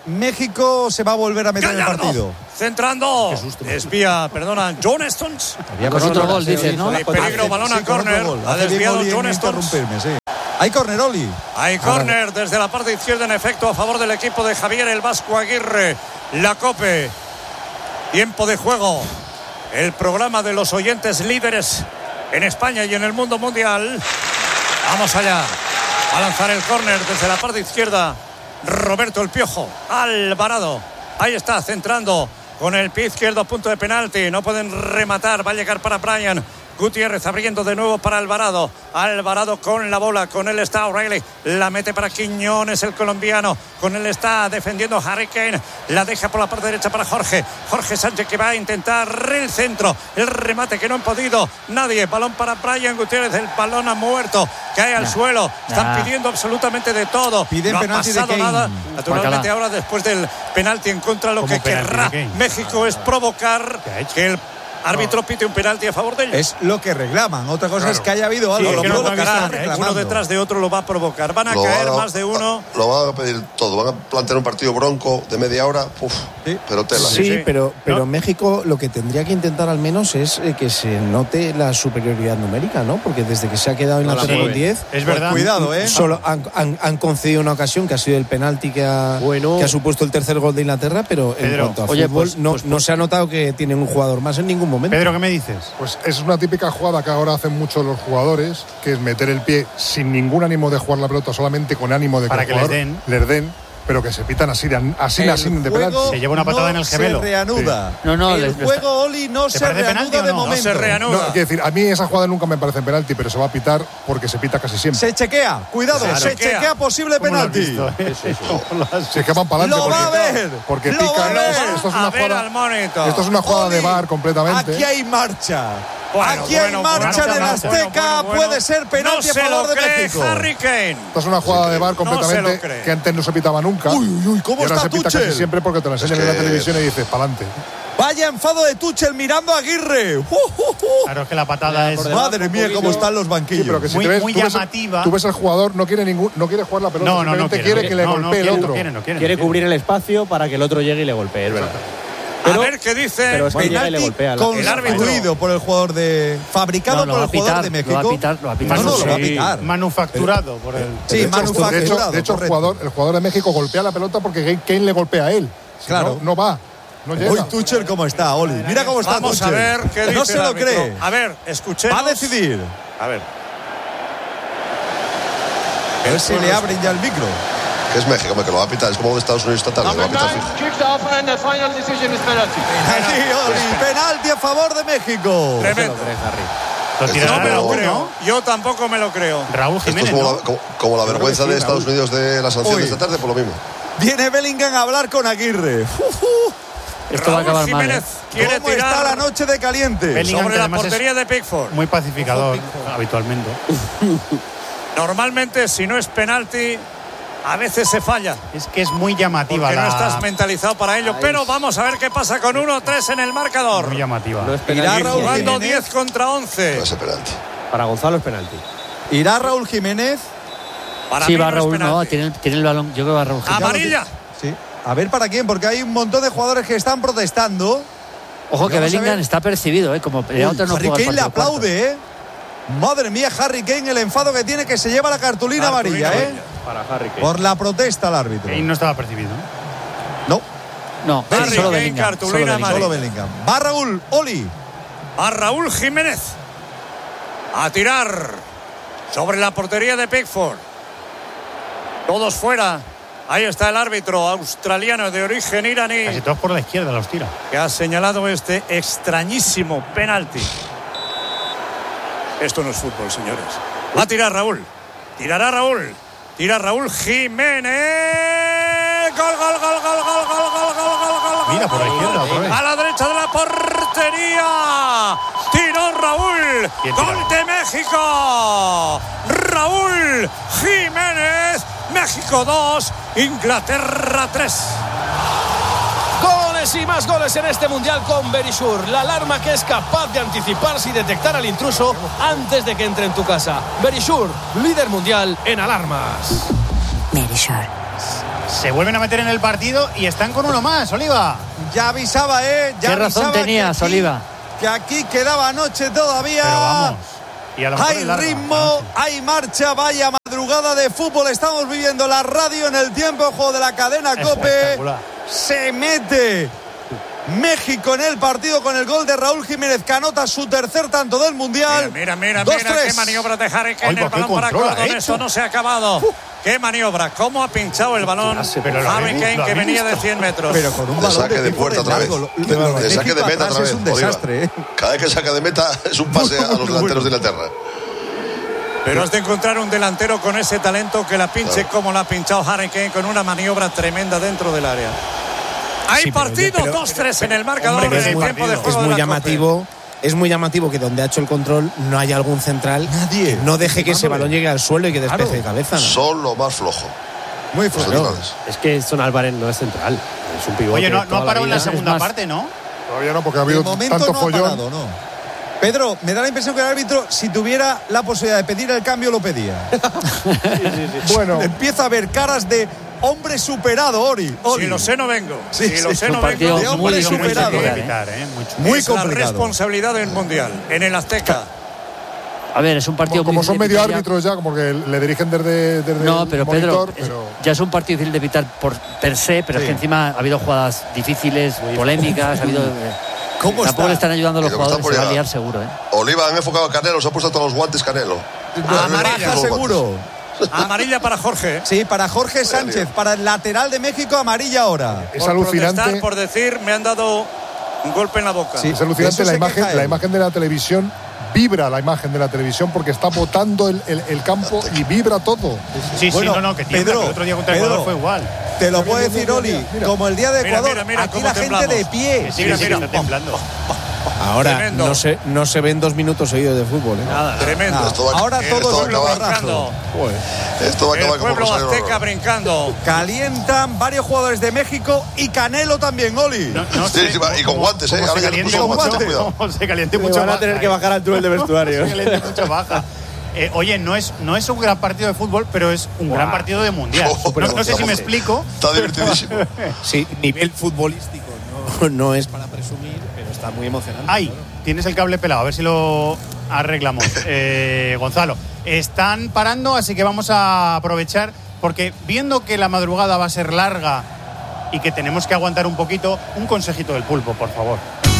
[SPEAKER 3] México se va a volver a meter
[SPEAKER 6] Gallardo,
[SPEAKER 3] en el partido.
[SPEAKER 6] Centrando. Espía, perdona, John Stones.
[SPEAKER 1] Con otro gol, dices, ¿no?
[SPEAKER 6] De peligro, balón a
[SPEAKER 3] sí,
[SPEAKER 6] córner. Ha desviado John Stones.
[SPEAKER 3] Sí. Hay córner, Oli.
[SPEAKER 6] Hay córner desde la parte izquierda, en efecto, a favor del equipo de Javier el Vasco Aguirre. La COPE. Tiempo de juego. El programa de los oyentes líderes en España y en el mundo mundial. Vamos allá. A lanzar el córner desde la parte izquierda. Roberto el Piojo. Alvarado. Ahí está, centrando con el pie izquierdo, punto de penalti. No pueden rematar. Va a llegar para Brian Gutiérrez, abriendo de nuevo para Alvarado. Alvarado con la bola, con él está O'Reilly. La mete para Quiñones, el colombiano. Con él está defendiendo Harry Kane. La deja por la parte derecha para Jorge. Jorge Sánchez, que va a intentar el centro. El remate que no han podido nadie. Balón para Brian Gutiérrez. El balón ha muerto. Cae al nah, suelo. Están nah. pidiendo absolutamente de todo.
[SPEAKER 3] Piden
[SPEAKER 6] no ha
[SPEAKER 3] penalti
[SPEAKER 6] pasado
[SPEAKER 3] de Kane.
[SPEAKER 6] nada. Naturalmente ahora, después del penalti en contra, lo que querrá México es provocar que el árbitro pite un penalti a favor de ellos.
[SPEAKER 3] Es lo que reclaman. Otra cosa claro. es que haya habido algo.
[SPEAKER 6] Sí,
[SPEAKER 3] lo
[SPEAKER 6] que lo provocarán. Uno detrás de otro lo va a provocar. Van a lo caer a, más de uno.
[SPEAKER 7] Lo van a pedir todo. Van a plantear un partido bronco de media hora. Uf, ¿sí? Pero tela.
[SPEAKER 8] Sí, sí. pero, pero ¿no? México lo que tendría que intentar al menos es eh, que se note la superioridad numérica, ¿no? Porque desde que se ha quedado en la tercera con diez.
[SPEAKER 3] Es verdad. Pues cuidado, ¿eh?
[SPEAKER 8] Solo han, han, han concedido una ocasión que ha sido el penalti que ha, bueno. que ha supuesto el tercer gol de Inglaterra, pero Pedro, en cuanto a oye, fútbol, pues, no, pues, no se ha notado que tienen un jugador más en ningún momento.
[SPEAKER 2] Pedro, ¿qué me dices?
[SPEAKER 5] Pues es una típica jugada que ahora hacen muchos los jugadores, que es meter el pie sin ningún ánimo de jugar la pelota, solamente con ánimo de que
[SPEAKER 2] para
[SPEAKER 5] el
[SPEAKER 2] que
[SPEAKER 5] jugador
[SPEAKER 2] les den.
[SPEAKER 5] les den, pero que se pitan así, así, así de penalti.
[SPEAKER 2] Se lleva una patada
[SPEAKER 3] no
[SPEAKER 2] en el gemelo.
[SPEAKER 3] Se reanuda.
[SPEAKER 1] Sí. No, no,
[SPEAKER 3] el
[SPEAKER 1] les,
[SPEAKER 3] juego, está... Oli, no se reanuda de
[SPEAKER 2] no?
[SPEAKER 3] momento.
[SPEAKER 6] No se reanuda.
[SPEAKER 5] No, quiero decir, a mí esa jugada nunca me parece penalti, pero se va a pitar porque se pita casi siempre.
[SPEAKER 3] Se chequea, cuidado, se, se chequea. chequea posible penalti.
[SPEAKER 5] Visto, eh? sí, sí. Se que van para adelante.
[SPEAKER 3] Lo va a ver.
[SPEAKER 5] Porque pican. Esto es una jugada, esto es una jugada Oli, de V A R completamente.
[SPEAKER 3] Aquí hay marcha.
[SPEAKER 6] Bueno,
[SPEAKER 3] Aquí
[SPEAKER 6] bueno,
[SPEAKER 3] hay marcha
[SPEAKER 6] bueno,
[SPEAKER 3] en el Azteca,
[SPEAKER 6] bueno, bueno, bueno.
[SPEAKER 3] puede ser penalti
[SPEAKER 6] no
[SPEAKER 3] a favor de México.
[SPEAKER 6] Harry Kane.
[SPEAKER 5] Esto es una jugada de V A R completamente no que antes no se pitaba nunca.
[SPEAKER 3] Uy, uy, uy, ¿cómo
[SPEAKER 5] y ahora
[SPEAKER 3] está
[SPEAKER 5] se pita
[SPEAKER 3] Tuchel?
[SPEAKER 5] Casi siempre porque te lo enseñan es que... en la televisión y dices, pa'lante.
[SPEAKER 3] Vaya enfado de Tuchel mirando a Aguirre. Uh, uh, uh.
[SPEAKER 2] Claro, es que la patada es...
[SPEAKER 3] Madre mía, cómo están los banquillos.
[SPEAKER 5] Sí, pero que si
[SPEAKER 2] muy,
[SPEAKER 5] ves,
[SPEAKER 2] muy
[SPEAKER 5] tú
[SPEAKER 2] llamativa.
[SPEAKER 5] Ves, tú ves el jugador, no quiere ningún, no quiere jugar la pelota,
[SPEAKER 2] no, no, no
[SPEAKER 5] quiere,
[SPEAKER 2] quiere,
[SPEAKER 5] que le
[SPEAKER 2] no,
[SPEAKER 5] golpee
[SPEAKER 2] no,
[SPEAKER 5] el
[SPEAKER 2] quiere,
[SPEAKER 5] otro.
[SPEAKER 2] No quiere, no quiere,
[SPEAKER 4] quiere
[SPEAKER 2] no quiere.
[SPEAKER 4] cubrir el espacio para que el otro llegue y le golpee, es verdad. Pero,
[SPEAKER 6] a ver qué dice
[SPEAKER 4] pero es que llega y le golpea
[SPEAKER 3] el árbitro por el jugador de fabricado
[SPEAKER 1] no,
[SPEAKER 3] por el
[SPEAKER 1] pitar,
[SPEAKER 3] jugador de México.
[SPEAKER 1] Lo va a pitar, lo va a pitar.
[SPEAKER 3] No, no,
[SPEAKER 1] sí.
[SPEAKER 3] lo va a pitar.
[SPEAKER 2] Manufacturado por el.
[SPEAKER 3] Sí,
[SPEAKER 5] de hecho,
[SPEAKER 3] manufacturado.
[SPEAKER 5] De hecho, de hecho el, jugador, el jugador de México golpea la pelota porque Kane le golpea a él. Si claro. No, no va. No llega.
[SPEAKER 3] Hoy Tuchel cómo está, Oli. Mira cómo está
[SPEAKER 6] Vamos
[SPEAKER 3] Tuchel.
[SPEAKER 6] a ver qué dice
[SPEAKER 3] no se lo cree.
[SPEAKER 6] A ver, escuchemos.
[SPEAKER 3] Va a decidir.
[SPEAKER 6] A ver.
[SPEAKER 3] A ver si le abren ya el micro.
[SPEAKER 7] Que es México, que lo va a pitar. Es como de Estados Unidos esta tarde. Lo va a pitar fijo.
[SPEAKER 3] Penalti, Oli. Penalti a favor de México.
[SPEAKER 6] Tremendo. No me lo creo. Yo tampoco me lo creo.
[SPEAKER 2] Raúl Jiménez.
[SPEAKER 7] Esto es como,
[SPEAKER 2] ¿no?
[SPEAKER 7] la, como, como la vergüenza de Estados Unidos de la sanción de esta tarde, por lo mismo.
[SPEAKER 3] Viene Bellingham a hablar con Aguirre. Uh, uh.
[SPEAKER 1] Esto va a acabar mal. ¿eh?
[SPEAKER 3] Quiere ¿Cómo tirar está la noche de caliente?
[SPEAKER 6] Bellingham, sobre la portería de Pickford.
[SPEAKER 2] Muy pacificador, Pickford. Habitualmente.
[SPEAKER 6] Normalmente, si no es penalti, a veces se falla.
[SPEAKER 2] Es que es muy llamativa.
[SPEAKER 6] Porque
[SPEAKER 2] la...
[SPEAKER 6] no estás mentalizado para ello. Ay. Pero vamos a ver qué pasa con uno tres en el marcador.
[SPEAKER 2] Muy llamativa.
[SPEAKER 4] No es penalti.
[SPEAKER 6] Jugando diez contra once.
[SPEAKER 7] No es penalti.
[SPEAKER 4] Para Gonzalo es penalti.
[SPEAKER 3] ¿Irá Raúl Jiménez?
[SPEAKER 6] Para
[SPEAKER 1] sí,
[SPEAKER 6] mí
[SPEAKER 1] va
[SPEAKER 6] no
[SPEAKER 1] Raúl,
[SPEAKER 6] es
[SPEAKER 1] no, tiene el, tiene el balón. Yo creo que va Raúl Jiménez.
[SPEAKER 6] Amarilla.
[SPEAKER 3] Sí. A ver para quién, porque hay un montón de jugadores que están protestando.
[SPEAKER 1] Ojo que Bellingham está percibido, ¿eh? Como Uy,
[SPEAKER 3] otro no
[SPEAKER 1] Harry
[SPEAKER 3] Kane le aplaude, ¿eh? Madre mía, Harry Kane, el enfado que tiene, que se lleva la cartulina, cartulina amarilla, ¿eh?
[SPEAKER 4] Para Harry Kane.
[SPEAKER 3] Por la protesta al árbitro.
[SPEAKER 2] Kane no estaba percibido.
[SPEAKER 3] No.
[SPEAKER 1] No,
[SPEAKER 6] Harry
[SPEAKER 1] solo
[SPEAKER 6] Kane,
[SPEAKER 1] Bellingham.
[SPEAKER 6] Cartulina
[SPEAKER 1] Solo Bellingham.
[SPEAKER 3] Solo Bellingham. Va Raúl, Oli.
[SPEAKER 6] A Raúl Jiménez. A tirar sobre la portería de Pickford. Todos fuera. Ahí está el árbitro australiano de origen iraní.
[SPEAKER 2] Casi todos por la izquierda los tira.
[SPEAKER 6] Que ha señalado este extrañísimo penalti. Esto no es fútbol, señores. Va a tirar Raúl. Tirará Raúl. Tira Raúl Jiménez. Gol, gol, gol, gol, gol, gol, gol, gol, gol, gol.
[SPEAKER 2] Mira, por la izquierda otra vez.
[SPEAKER 6] A la derecha de la portería. Tiró Raúl. Gol de México. Raúl Jiménez. México dos, Inglaterra tres.
[SPEAKER 10] Goles y más goles en este mundial con Verisure, la alarma que es capaz de anticiparse y detectar al intruso antes de que entre en tu casa. Verisure, líder mundial en alarmas.
[SPEAKER 11] Verisure.
[SPEAKER 2] se vuelven a meter en el partido y están con uno más, Oliva.
[SPEAKER 3] Ya avisaba, ¿eh? Ya
[SPEAKER 1] ¿Qué razón tenías,
[SPEAKER 3] que aquí,
[SPEAKER 1] Oliva?
[SPEAKER 3] Que aquí quedaba noche todavía.
[SPEAKER 2] Pero vamos. Y a lo mejor
[SPEAKER 3] hay
[SPEAKER 2] larga,
[SPEAKER 3] ritmo,
[SPEAKER 2] noche.
[SPEAKER 3] hay marcha, vaya madrugada de fútbol. Estamos viviendo la radio en el tiempo de juego de la cadena COPE. Se mete México en el partido con el gol de Raúl Jiménez, que anota su tercer tanto del Mundial.
[SPEAKER 6] Mira, mira, mira,
[SPEAKER 3] Dos,
[SPEAKER 6] mira
[SPEAKER 3] tres.
[SPEAKER 6] qué maniobra de Harry Kane. El balón para Gordon, esto no se ha acabado. Uh. Qué maniobra, cómo ha pinchado el balón Harry Kane, que venía de cien metros.
[SPEAKER 3] Pero con un
[SPEAKER 7] de
[SPEAKER 3] balón
[SPEAKER 7] saque de, de puerta otra vez. De, de, de saque de meta otra vez.
[SPEAKER 3] Es un desastre, ¿eh?
[SPEAKER 7] Cada vez que saca de meta es un pase a los delanteros de Inglaterra.
[SPEAKER 6] Pero has de encontrar un delantero con ese talento que la pinche
[SPEAKER 7] claro.
[SPEAKER 6] como la ha pinchado Harry Kane, con una maniobra tremenda dentro del área. Hay sí, partido dos tres en el marcador en el tiempo de juego.
[SPEAKER 8] Es muy
[SPEAKER 6] de la
[SPEAKER 8] llamativo.
[SPEAKER 6] Cope.
[SPEAKER 8] Es muy llamativo que donde ha hecho el control no haya algún central.
[SPEAKER 3] Nadie.
[SPEAKER 8] Que no deje que ese balón llegue al suelo y que despece claro. de cabeza, ¿no?
[SPEAKER 7] Son lo más flojo.
[SPEAKER 3] Muy flojo.
[SPEAKER 4] Claro. Es que Son Álvarez no es central. Es un pivote.
[SPEAKER 2] Oye, no, no ha parado en la segunda parte, ¿no?
[SPEAKER 5] Todavía no, porque ha habido tanto
[SPEAKER 3] no
[SPEAKER 5] follón.
[SPEAKER 3] Parado, no. Pedro, me da la impresión que el árbitro, si tuviera la posibilidad de pedir el cambio, lo pedía. sí, sí, sí. Bueno, empieza a ver caras de hombre superado, Ori.
[SPEAKER 6] Ori. Si lo sé, no vengo.
[SPEAKER 3] Sí,
[SPEAKER 6] si
[SPEAKER 3] sí,
[SPEAKER 6] lo sé, no vengo.
[SPEAKER 3] De hombre muy superado.
[SPEAKER 2] Muy, evitar, ¿eh? Mucho.
[SPEAKER 3] Muy
[SPEAKER 6] es
[SPEAKER 3] complicado.
[SPEAKER 6] La responsabilidad del Mundial en el Azteca.
[SPEAKER 1] A ver, es un partido
[SPEAKER 5] como, como son medio
[SPEAKER 1] árbitros
[SPEAKER 5] árbitros ya, como que le dirigen desde, desde
[SPEAKER 1] no, pero
[SPEAKER 5] el monitor,
[SPEAKER 1] Pedro,
[SPEAKER 5] pero...
[SPEAKER 1] Es, ya es un partido difícil de evitar por per se, pero sí. Es que encima ha habido jugadas difíciles, polémicas, ha habido...
[SPEAKER 3] ¿Cómo
[SPEAKER 1] Tampoco
[SPEAKER 3] está?
[SPEAKER 1] le están ayudando a los jugadores, se va a liar seguro, ¿eh?
[SPEAKER 7] Oliva han enfocado a Canelo, se ha puesto todos los guantes Canelo.
[SPEAKER 3] Amarilla seguro.
[SPEAKER 6] Amarilla para Jorge.
[SPEAKER 3] Sí, para Jorge Sánchez, para el lateral de México, amarilla ahora.
[SPEAKER 5] Es
[SPEAKER 6] por
[SPEAKER 5] alucinante.
[SPEAKER 6] Por decir, me han dado un golpe en la boca.
[SPEAKER 5] Sí, es alucinante la imagen, la imagen de la televisión. Vibra la imagen de la televisión porque está botando el, el, el campo y vibra todo.
[SPEAKER 2] Sí, sí,
[SPEAKER 3] bueno,
[SPEAKER 2] no, no, que tiembla,
[SPEAKER 3] Pedro,
[SPEAKER 2] que el otro día contra
[SPEAKER 3] Pedro,
[SPEAKER 2] Ecuador fue igual.
[SPEAKER 3] Te lo puedo decir, Oli, como el día de Ecuador,
[SPEAKER 6] mira, mira, mira,
[SPEAKER 3] aquí la
[SPEAKER 6] temblamos.
[SPEAKER 3] gente de pie.
[SPEAKER 2] Sí, mira, mira, está temblando.
[SPEAKER 8] Ahora no se, no se ven dos minutos seguidos de fútbol, ¿eh?
[SPEAKER 6] Nada, tremendo.
[SPEAKER 3] Nada.
[SPEAKER 7] Esto va,
[SPEAKER 3] Ahora todo es
[SPEAKER 6] brincando.
[SPEAKER 7] Esto va a acabar
[SPEAKER 6] el pueblo
[SPEAKER 7] como
[SPEAKER 6] azteca brincando.
[SPEAKER 3] Calientan varios jugadores de México y Canelo también, Oli.
[SPEAKER 2] No, no
[SPEAKER 7] sí,
[SPEAKER 2] sé,
[SPEAKER 7] sí, y con guantes, ¿eh? Ahora
[SPEAKER 2] se
[SPEAKER 7] ya le puso guantes, cuidado.
[SPEAKER 2] Se caliente mucho.
[SPEAKER 4] Van a tener que bajar al túnel de vestuario.
[SPEAKER 2] Se caliente mucho baja. Eh, oye, no es, no es un gran partido de fútbol, pero es un wow. gran partido de mundial.
[SPEAKER 7] Oh,
[SPEAKER 2] no, no sé si me explico.
[SPEAKER 7] Está divertidísimo.
[SPEAKER 8] Sí, nivel futbolístico no, no es para presumir, pero está muy emocionante.
[SPEAKER 2] Ay,
[SPEAKER 8] claro.
[SPEAKER 2] Tienes el cable pelado, a ver si lo arreglamos. eh, Gonzalo, están parando, así que vamos a aprovechar, porque viendo que la madrugada va a ser larga y que tenemos que aguantar un poquito, un consejito del pulpo, por favor.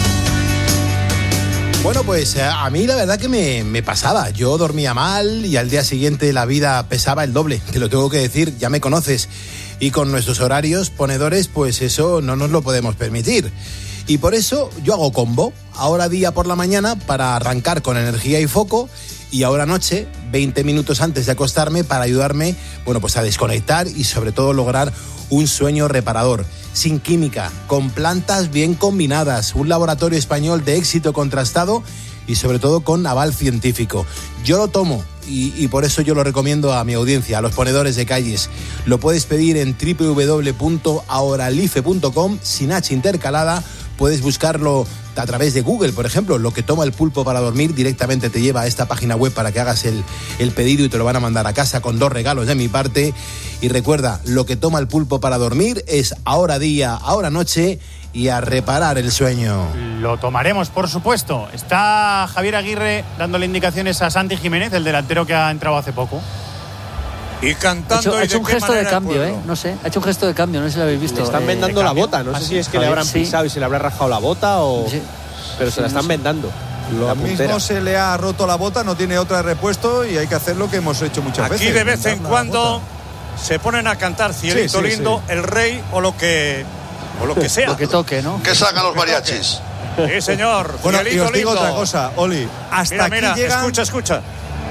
[SPEAKER 11] Bueno, pues a mí la verdad que me, me pasaba. Yo dormía mal y al día siguiente la vida pesaba el doble. Te lo tengo que decir, ya me conoces. Y con nuestros horarios ponedores, pues eso no nos lo podemos permitir. Y por eso yo hago combo. Ahora día por la mañana para arrancar con energía y foco. Y ahora noche, veinte minutos antes de acostarme para ayudarme, bueno, pues a desconectar y sobre todo lograr un sueño reparador. Sin química, con plantas bien combinadas, un laboratorio español de éxito contrastado y sobre todo con aval científico. Yo lo tomo y, y por eso yo lo recomiendo a mi audiencia, a los ponedores de calles. Lo puedes pedir en doble u doble u doble u punto ahoralife punto com sin H intercalada. Puedes buscarlo a través de Google, por ejemplo, lo que toma el pulpo para dormir, directamente te lleva a esta página web para que hagas el, el pedido y te lo van a mandar a casa con dos regalos de mi parte. Y recuerda, lo que toma el pulpo para dormir es ahora día, ahora noche y a reparar el sueño.
[SPEAKER 2] Lo tomaremos, por supuesto. Está Javier Aguirre dándole indicaciones a Santi Jiménez, el delantero que ha entrado hace poco.
[SPEAKER 6] Y cantando.
[SPEAKER 1] Ha hecho,
[SPEAKER 6] y
[SPEAKER 1] ha hecho un gesto de cambio, ¿eh?
[SPEAKER 6] pueblo.
[SPEAKER 1] No sé. Ha hecho un gesto de cambio, no sé si lo habéis visto.
[SPEAKER 4] Le están
[SPEAKER 1] eh,
[SPEAKER 4] vendando la bota. No sé si es que Javier, le habrán
[SPEAKER 1] sí.
[SPEAKER 4] pisado y se le habrá rajado la bota o. Sí. Pero se sí, la están no sé. vendando.
[SPEAKER 3] Lo mismo se le ha roto la bota, no tiene otra de repuesto y hay que hacer lo que hemos hecho muchas
[SPEAKER 6] Aquí
[SPEAKER 3] veces.
[SPEAKER 6] Aquí de vez en cuando se ponen a cantar Cielito sí, sí, Lindo, sí. El Rey o lo que o lo que sea.
[SPEAKER 1] Lo que toque, ¿no?
[SPEAKER 7] Que salgan los mariachis.
[SPEAKER 6] Sí, señor.
[SPEAKER 3] Bueno,
[SPEAKER 6] Cielito
[SPEAKER 3] y os digo
[SPEAKER 6] Lindo.
[SPEAKER 3] otra cosa, Oli. Hasta
[SPEAKER 6] mira,
[SPEAKER 3] aquí
[SPEAKER 6] mira,
[SPEAKER 3] llegan...
[SPEAKER 6] escucha, escucha.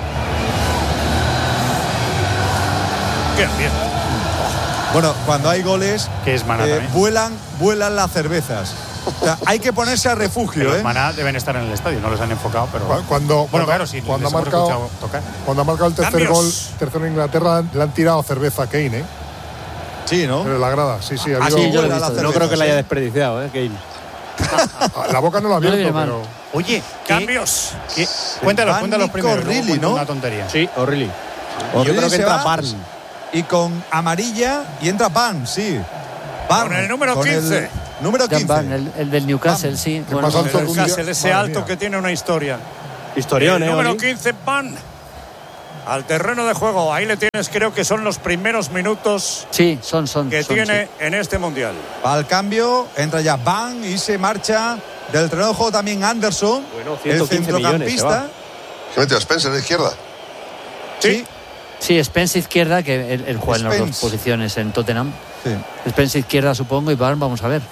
[SPEAKER 6] Qué bien.
[SPEAKER 3] Bueno, cuando hay goles,
[SPEAKER 2] que es maná,
[SPEAKER 3] eh, vuelan, vuelan las cervezas. O sea, hay que ponerse a refugio,
[SPEAKER 2] los
[SPEAKER 3] ¿eh?
[SPEAKER 2] Maná deben estar en el estadio, no los han enfocado, pero
[SPEAKER 5] cuando,
[SPEAKER 2] bueno,
[SPEAKER 5] cuando,
[SPEAKER 2] claro, sí.
[SPEAKER 5] Cuando ha marcado, cuando ha marcado el tercer
[SPEAKER 6] Cambios.
[SPEAKER 5] gol, tercero en Inglaterra, le han tirado cerveza a Kane, ¿eh?
[SPEAKER 3] Sí, ¿no?
[SPEAKER 5] Pero la grada, sí, sí. Ha
[SPEAKER 3] ah,
[SPEAKER 5] habido...
[SPEAKER 3] sí, yo lo he visto,
[SPEAKER 4] no
[SPEAKER 3] cerveza,
[SPEAKER 4] creo que la
[SPEAKER 3] sí.
[SPEAKER 4] haya desperdiciado, ¿eh? Kane.
[SPEAKER 5] La boca no la ha abierto,
[SPEAKER 1] no
[SPEAKER 5] pero.
[SPEAKER 2] Oye,
[SPEAKER 6] cambios.
[SPEAKER 2] ¿qué? Cuéntalos, cuéntalos primero.
[SPEAKER 3] O'Reilly, ¿no?
[SPEAKER 2] Una tontería.
[SPEAKER 4] Sí, O'Reilly.
[SPEAKER 3] O'Reilly
[SPEAKER 4] Yo creo que
[SPEAKER 3] se
[SPEAKER 4] entra
[SPEAKER 3] va.
[SPEAKER 4] Barn.
[SPEAKER 3] y con amarilla y entra Van, sí. Van,
[SPEAKER 6] con el número
[SPEAKER 3] con
[SPEAKER 6] quince.
[SPEAKER 3] El número quince.
[SPEAKER 1] Van, el, el del Newcastle, Van. sí.
[SPEAKER 6] Bueno, el del Newcastle, ese alto que tiene una historia.
[SPEAKER 4] Historión,
[SPEAKER 6] el
[SPEAKER 4] ¿eh?
[SPEAKER 6] número
[SPEAKER 4] Oli?
[SPEAKER 6] quince, Van. Al terreno de juego. Ahí le tienes, creo que son los primeros minutos
[SPEAKER 1] sí, son, son,
[SPEAKER 6] que
[SPEAKER 1] son,
[SPEAKER 6] tiene
[SPEAKER 1] sí.
[SPEAKER 6] en este mundial.
[SPEAKER 3] Va al cambio, entra ya Van y se marcha del terreno de juego también Anderson,
[SPEAKER 4] bueno,
[SPEAKER 3] el centrocampista.
[SPEAKER 7] ¿Qué metió Spencer a la izquierda?
[SPEAKER 3] Sí.
[SPEAKER 1] Sí, Spence izquierda, que él, él juega Spence. en las dos posiciones en Tottenham. Sí. Spence izquierda, supongo, y Van, vamos a ver.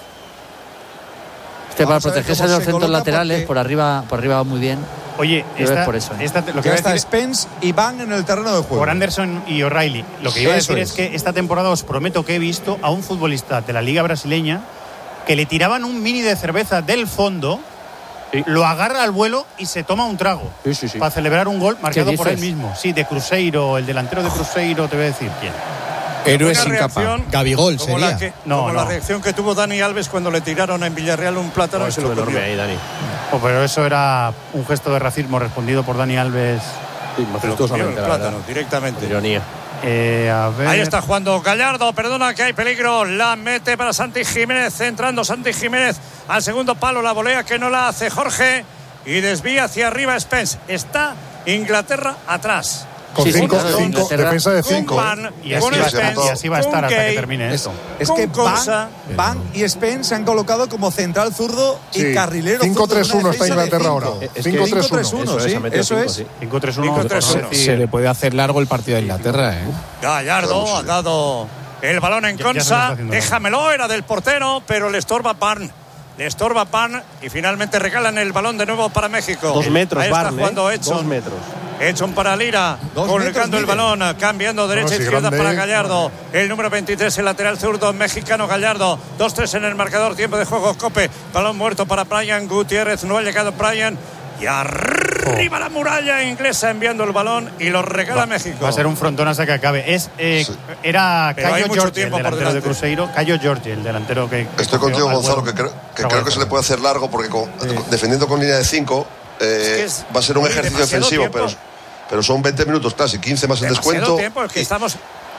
[SPEAKER 1] Este
[SPEAKER 3] vamos
[SPEAKER 1] para protegerse de los centros laterales, porque... por arriba por arriba va muy bien.
[SPEAKER 2] Oye, esta,
[SPEAKER 1] por eso, ¿eh?
[SPEAKER 2] esta, lo que
[SPEAKER 3] ya está Spence y Van en el terreno de juego.
[SPEAKER 2] Por Anderson y O'Reilly. Lo que iba a decir
[SPEAKER 3] es.
[SPEAKER 2] es que esta temporada os prometo que he visto a un futbolista de la Liga Brasileña que le tiraban un mini de cerveza del fondo, sí. lo agarra al vuelo y se toma un trago
[SPEAKER 4] sí, sí, sí.
[SPEAKER 2] para celebrar un gol marcado por él mismo. Sí, de Cruzeiro, el delantero de Cruzeiro, te voy a decir quién.
[SPEAKER 8] Héroe sin capa. Gabigol
[SPEAKER 6] como
[SPEAKER 8] sería.
[SPEAKER 6] La que,
[SPEAKER 2] no,
[SPEAKER 6] como
[SPEAKER 2] no.
[SPEAKER 6] la reacción que tuvo Dani Alves cuando le tiraron en Villarreal un plátano
[SPEAKER 4] no,
[SPEAKER 6] y se lo comió.
[SPEAKER 4] Ahí, Dani.
[SPEAKER 2] Oh, pero eso era un gesto de racismo respondido por Dani Alves.
[SPEAKER 4] Sí, majestuosamente,
[SPEAKER 6] el plátano, directamente.
[SPEAKER 4] Ironía.
[SPEAKER 2] Eh, a ver.
[SPEAKER 6] Ahí está jugando Gallardo, perdona que hay peligro, la mete para Santi Jiménez, entrando Santi Jiménez al segundo palo, la volea que no la hace Jorge y desvía hacia arriba Spence. Está Inglaterra atrás.
[SPEAKER 5] Con
[SPEAKER 1] sí,
[SPEAKER 5] cinco,
[SPEAKER 1] sí, claro,
[SPEAKER 5] cinco defensa de cinco.
[SPEAKER 6] Van,
[SPEAKER 2] y, así va, Spence, y así va a estar hasta que termine esto.
[SPEAKER 3] Es que Van, Van y Spence se han colocado como central zurdo
[SPEAKER 5] sí.
[SPEAKER 3] y carrilero.
[SPEAKER 5] cinco tres uno está Inglaterra ahora.
[SPEAKER 3] cinco tres uno, sí, eso es.
[SPEAKER 2] cinco tres uno.
[SPEAKER 8] Se le puede hacer largo el partido de Inglaterra, ¿eh?
[SPEAKER 6] Gallardo ha dado el balón en Consa, déjamelo, era del portero, pero le estorba Pan. Le estorba Pan y finalmente regalan el balón de nuevo para México.
[SPEAKER 4] Dos metros,
[SPEAKER 6] Ahí está
[SPEAKER 4] Barn,
[SPEAKER 6] jugando
[SPEAKER 4] ¿eh?
[SPEAKER 6] Edson.
[SPEAKER 4] Dos metros.
[SPEAKER 6] Edson para Lira, colgando el balón, cambiando derecha
[SPEAKER 5] no,
[SPEAKER 6] izquierda
[SPEAKER 5] sí,
[SPEAKER 6] para Gallardo. El número veintitrés, el lateral zurdo mexicano Gallardo. dos tres en el marcador, tiempo de juego, Cope. Balón muerto para Brian Gutiérrez, no ha llegado Brian. Y arriba oh. la muralla inglesa enviando el balón y lo regala
[SPEAKER 2] va,
[SPEAKER 6] México.
[SPEAKER 2] Va a ser un frontón hasta que acabe. Es, eh, sí. Era
[SPEAKER 6] Pero
[SPEAKER 2] Cayo Jorge, el delantero
[SPEAKER 6] por
[SPEAKER 2] de Cruzeiro. Cayo Jorge, el delantero que... que
[SPEAKER 7] Estoy contigo, Gonzalo, que creo que, creo que se le puede hacer largo porque con, sí. defendiendo con línea de cinco eh, es que va a ser un ejercicio defensivo, pero, pero son veinte minutos casi, quince más el descuento.
[SPEAKER 6] Tiempo, es que
[SPEAKER 7] y,
[SPEAKER 6] estamos...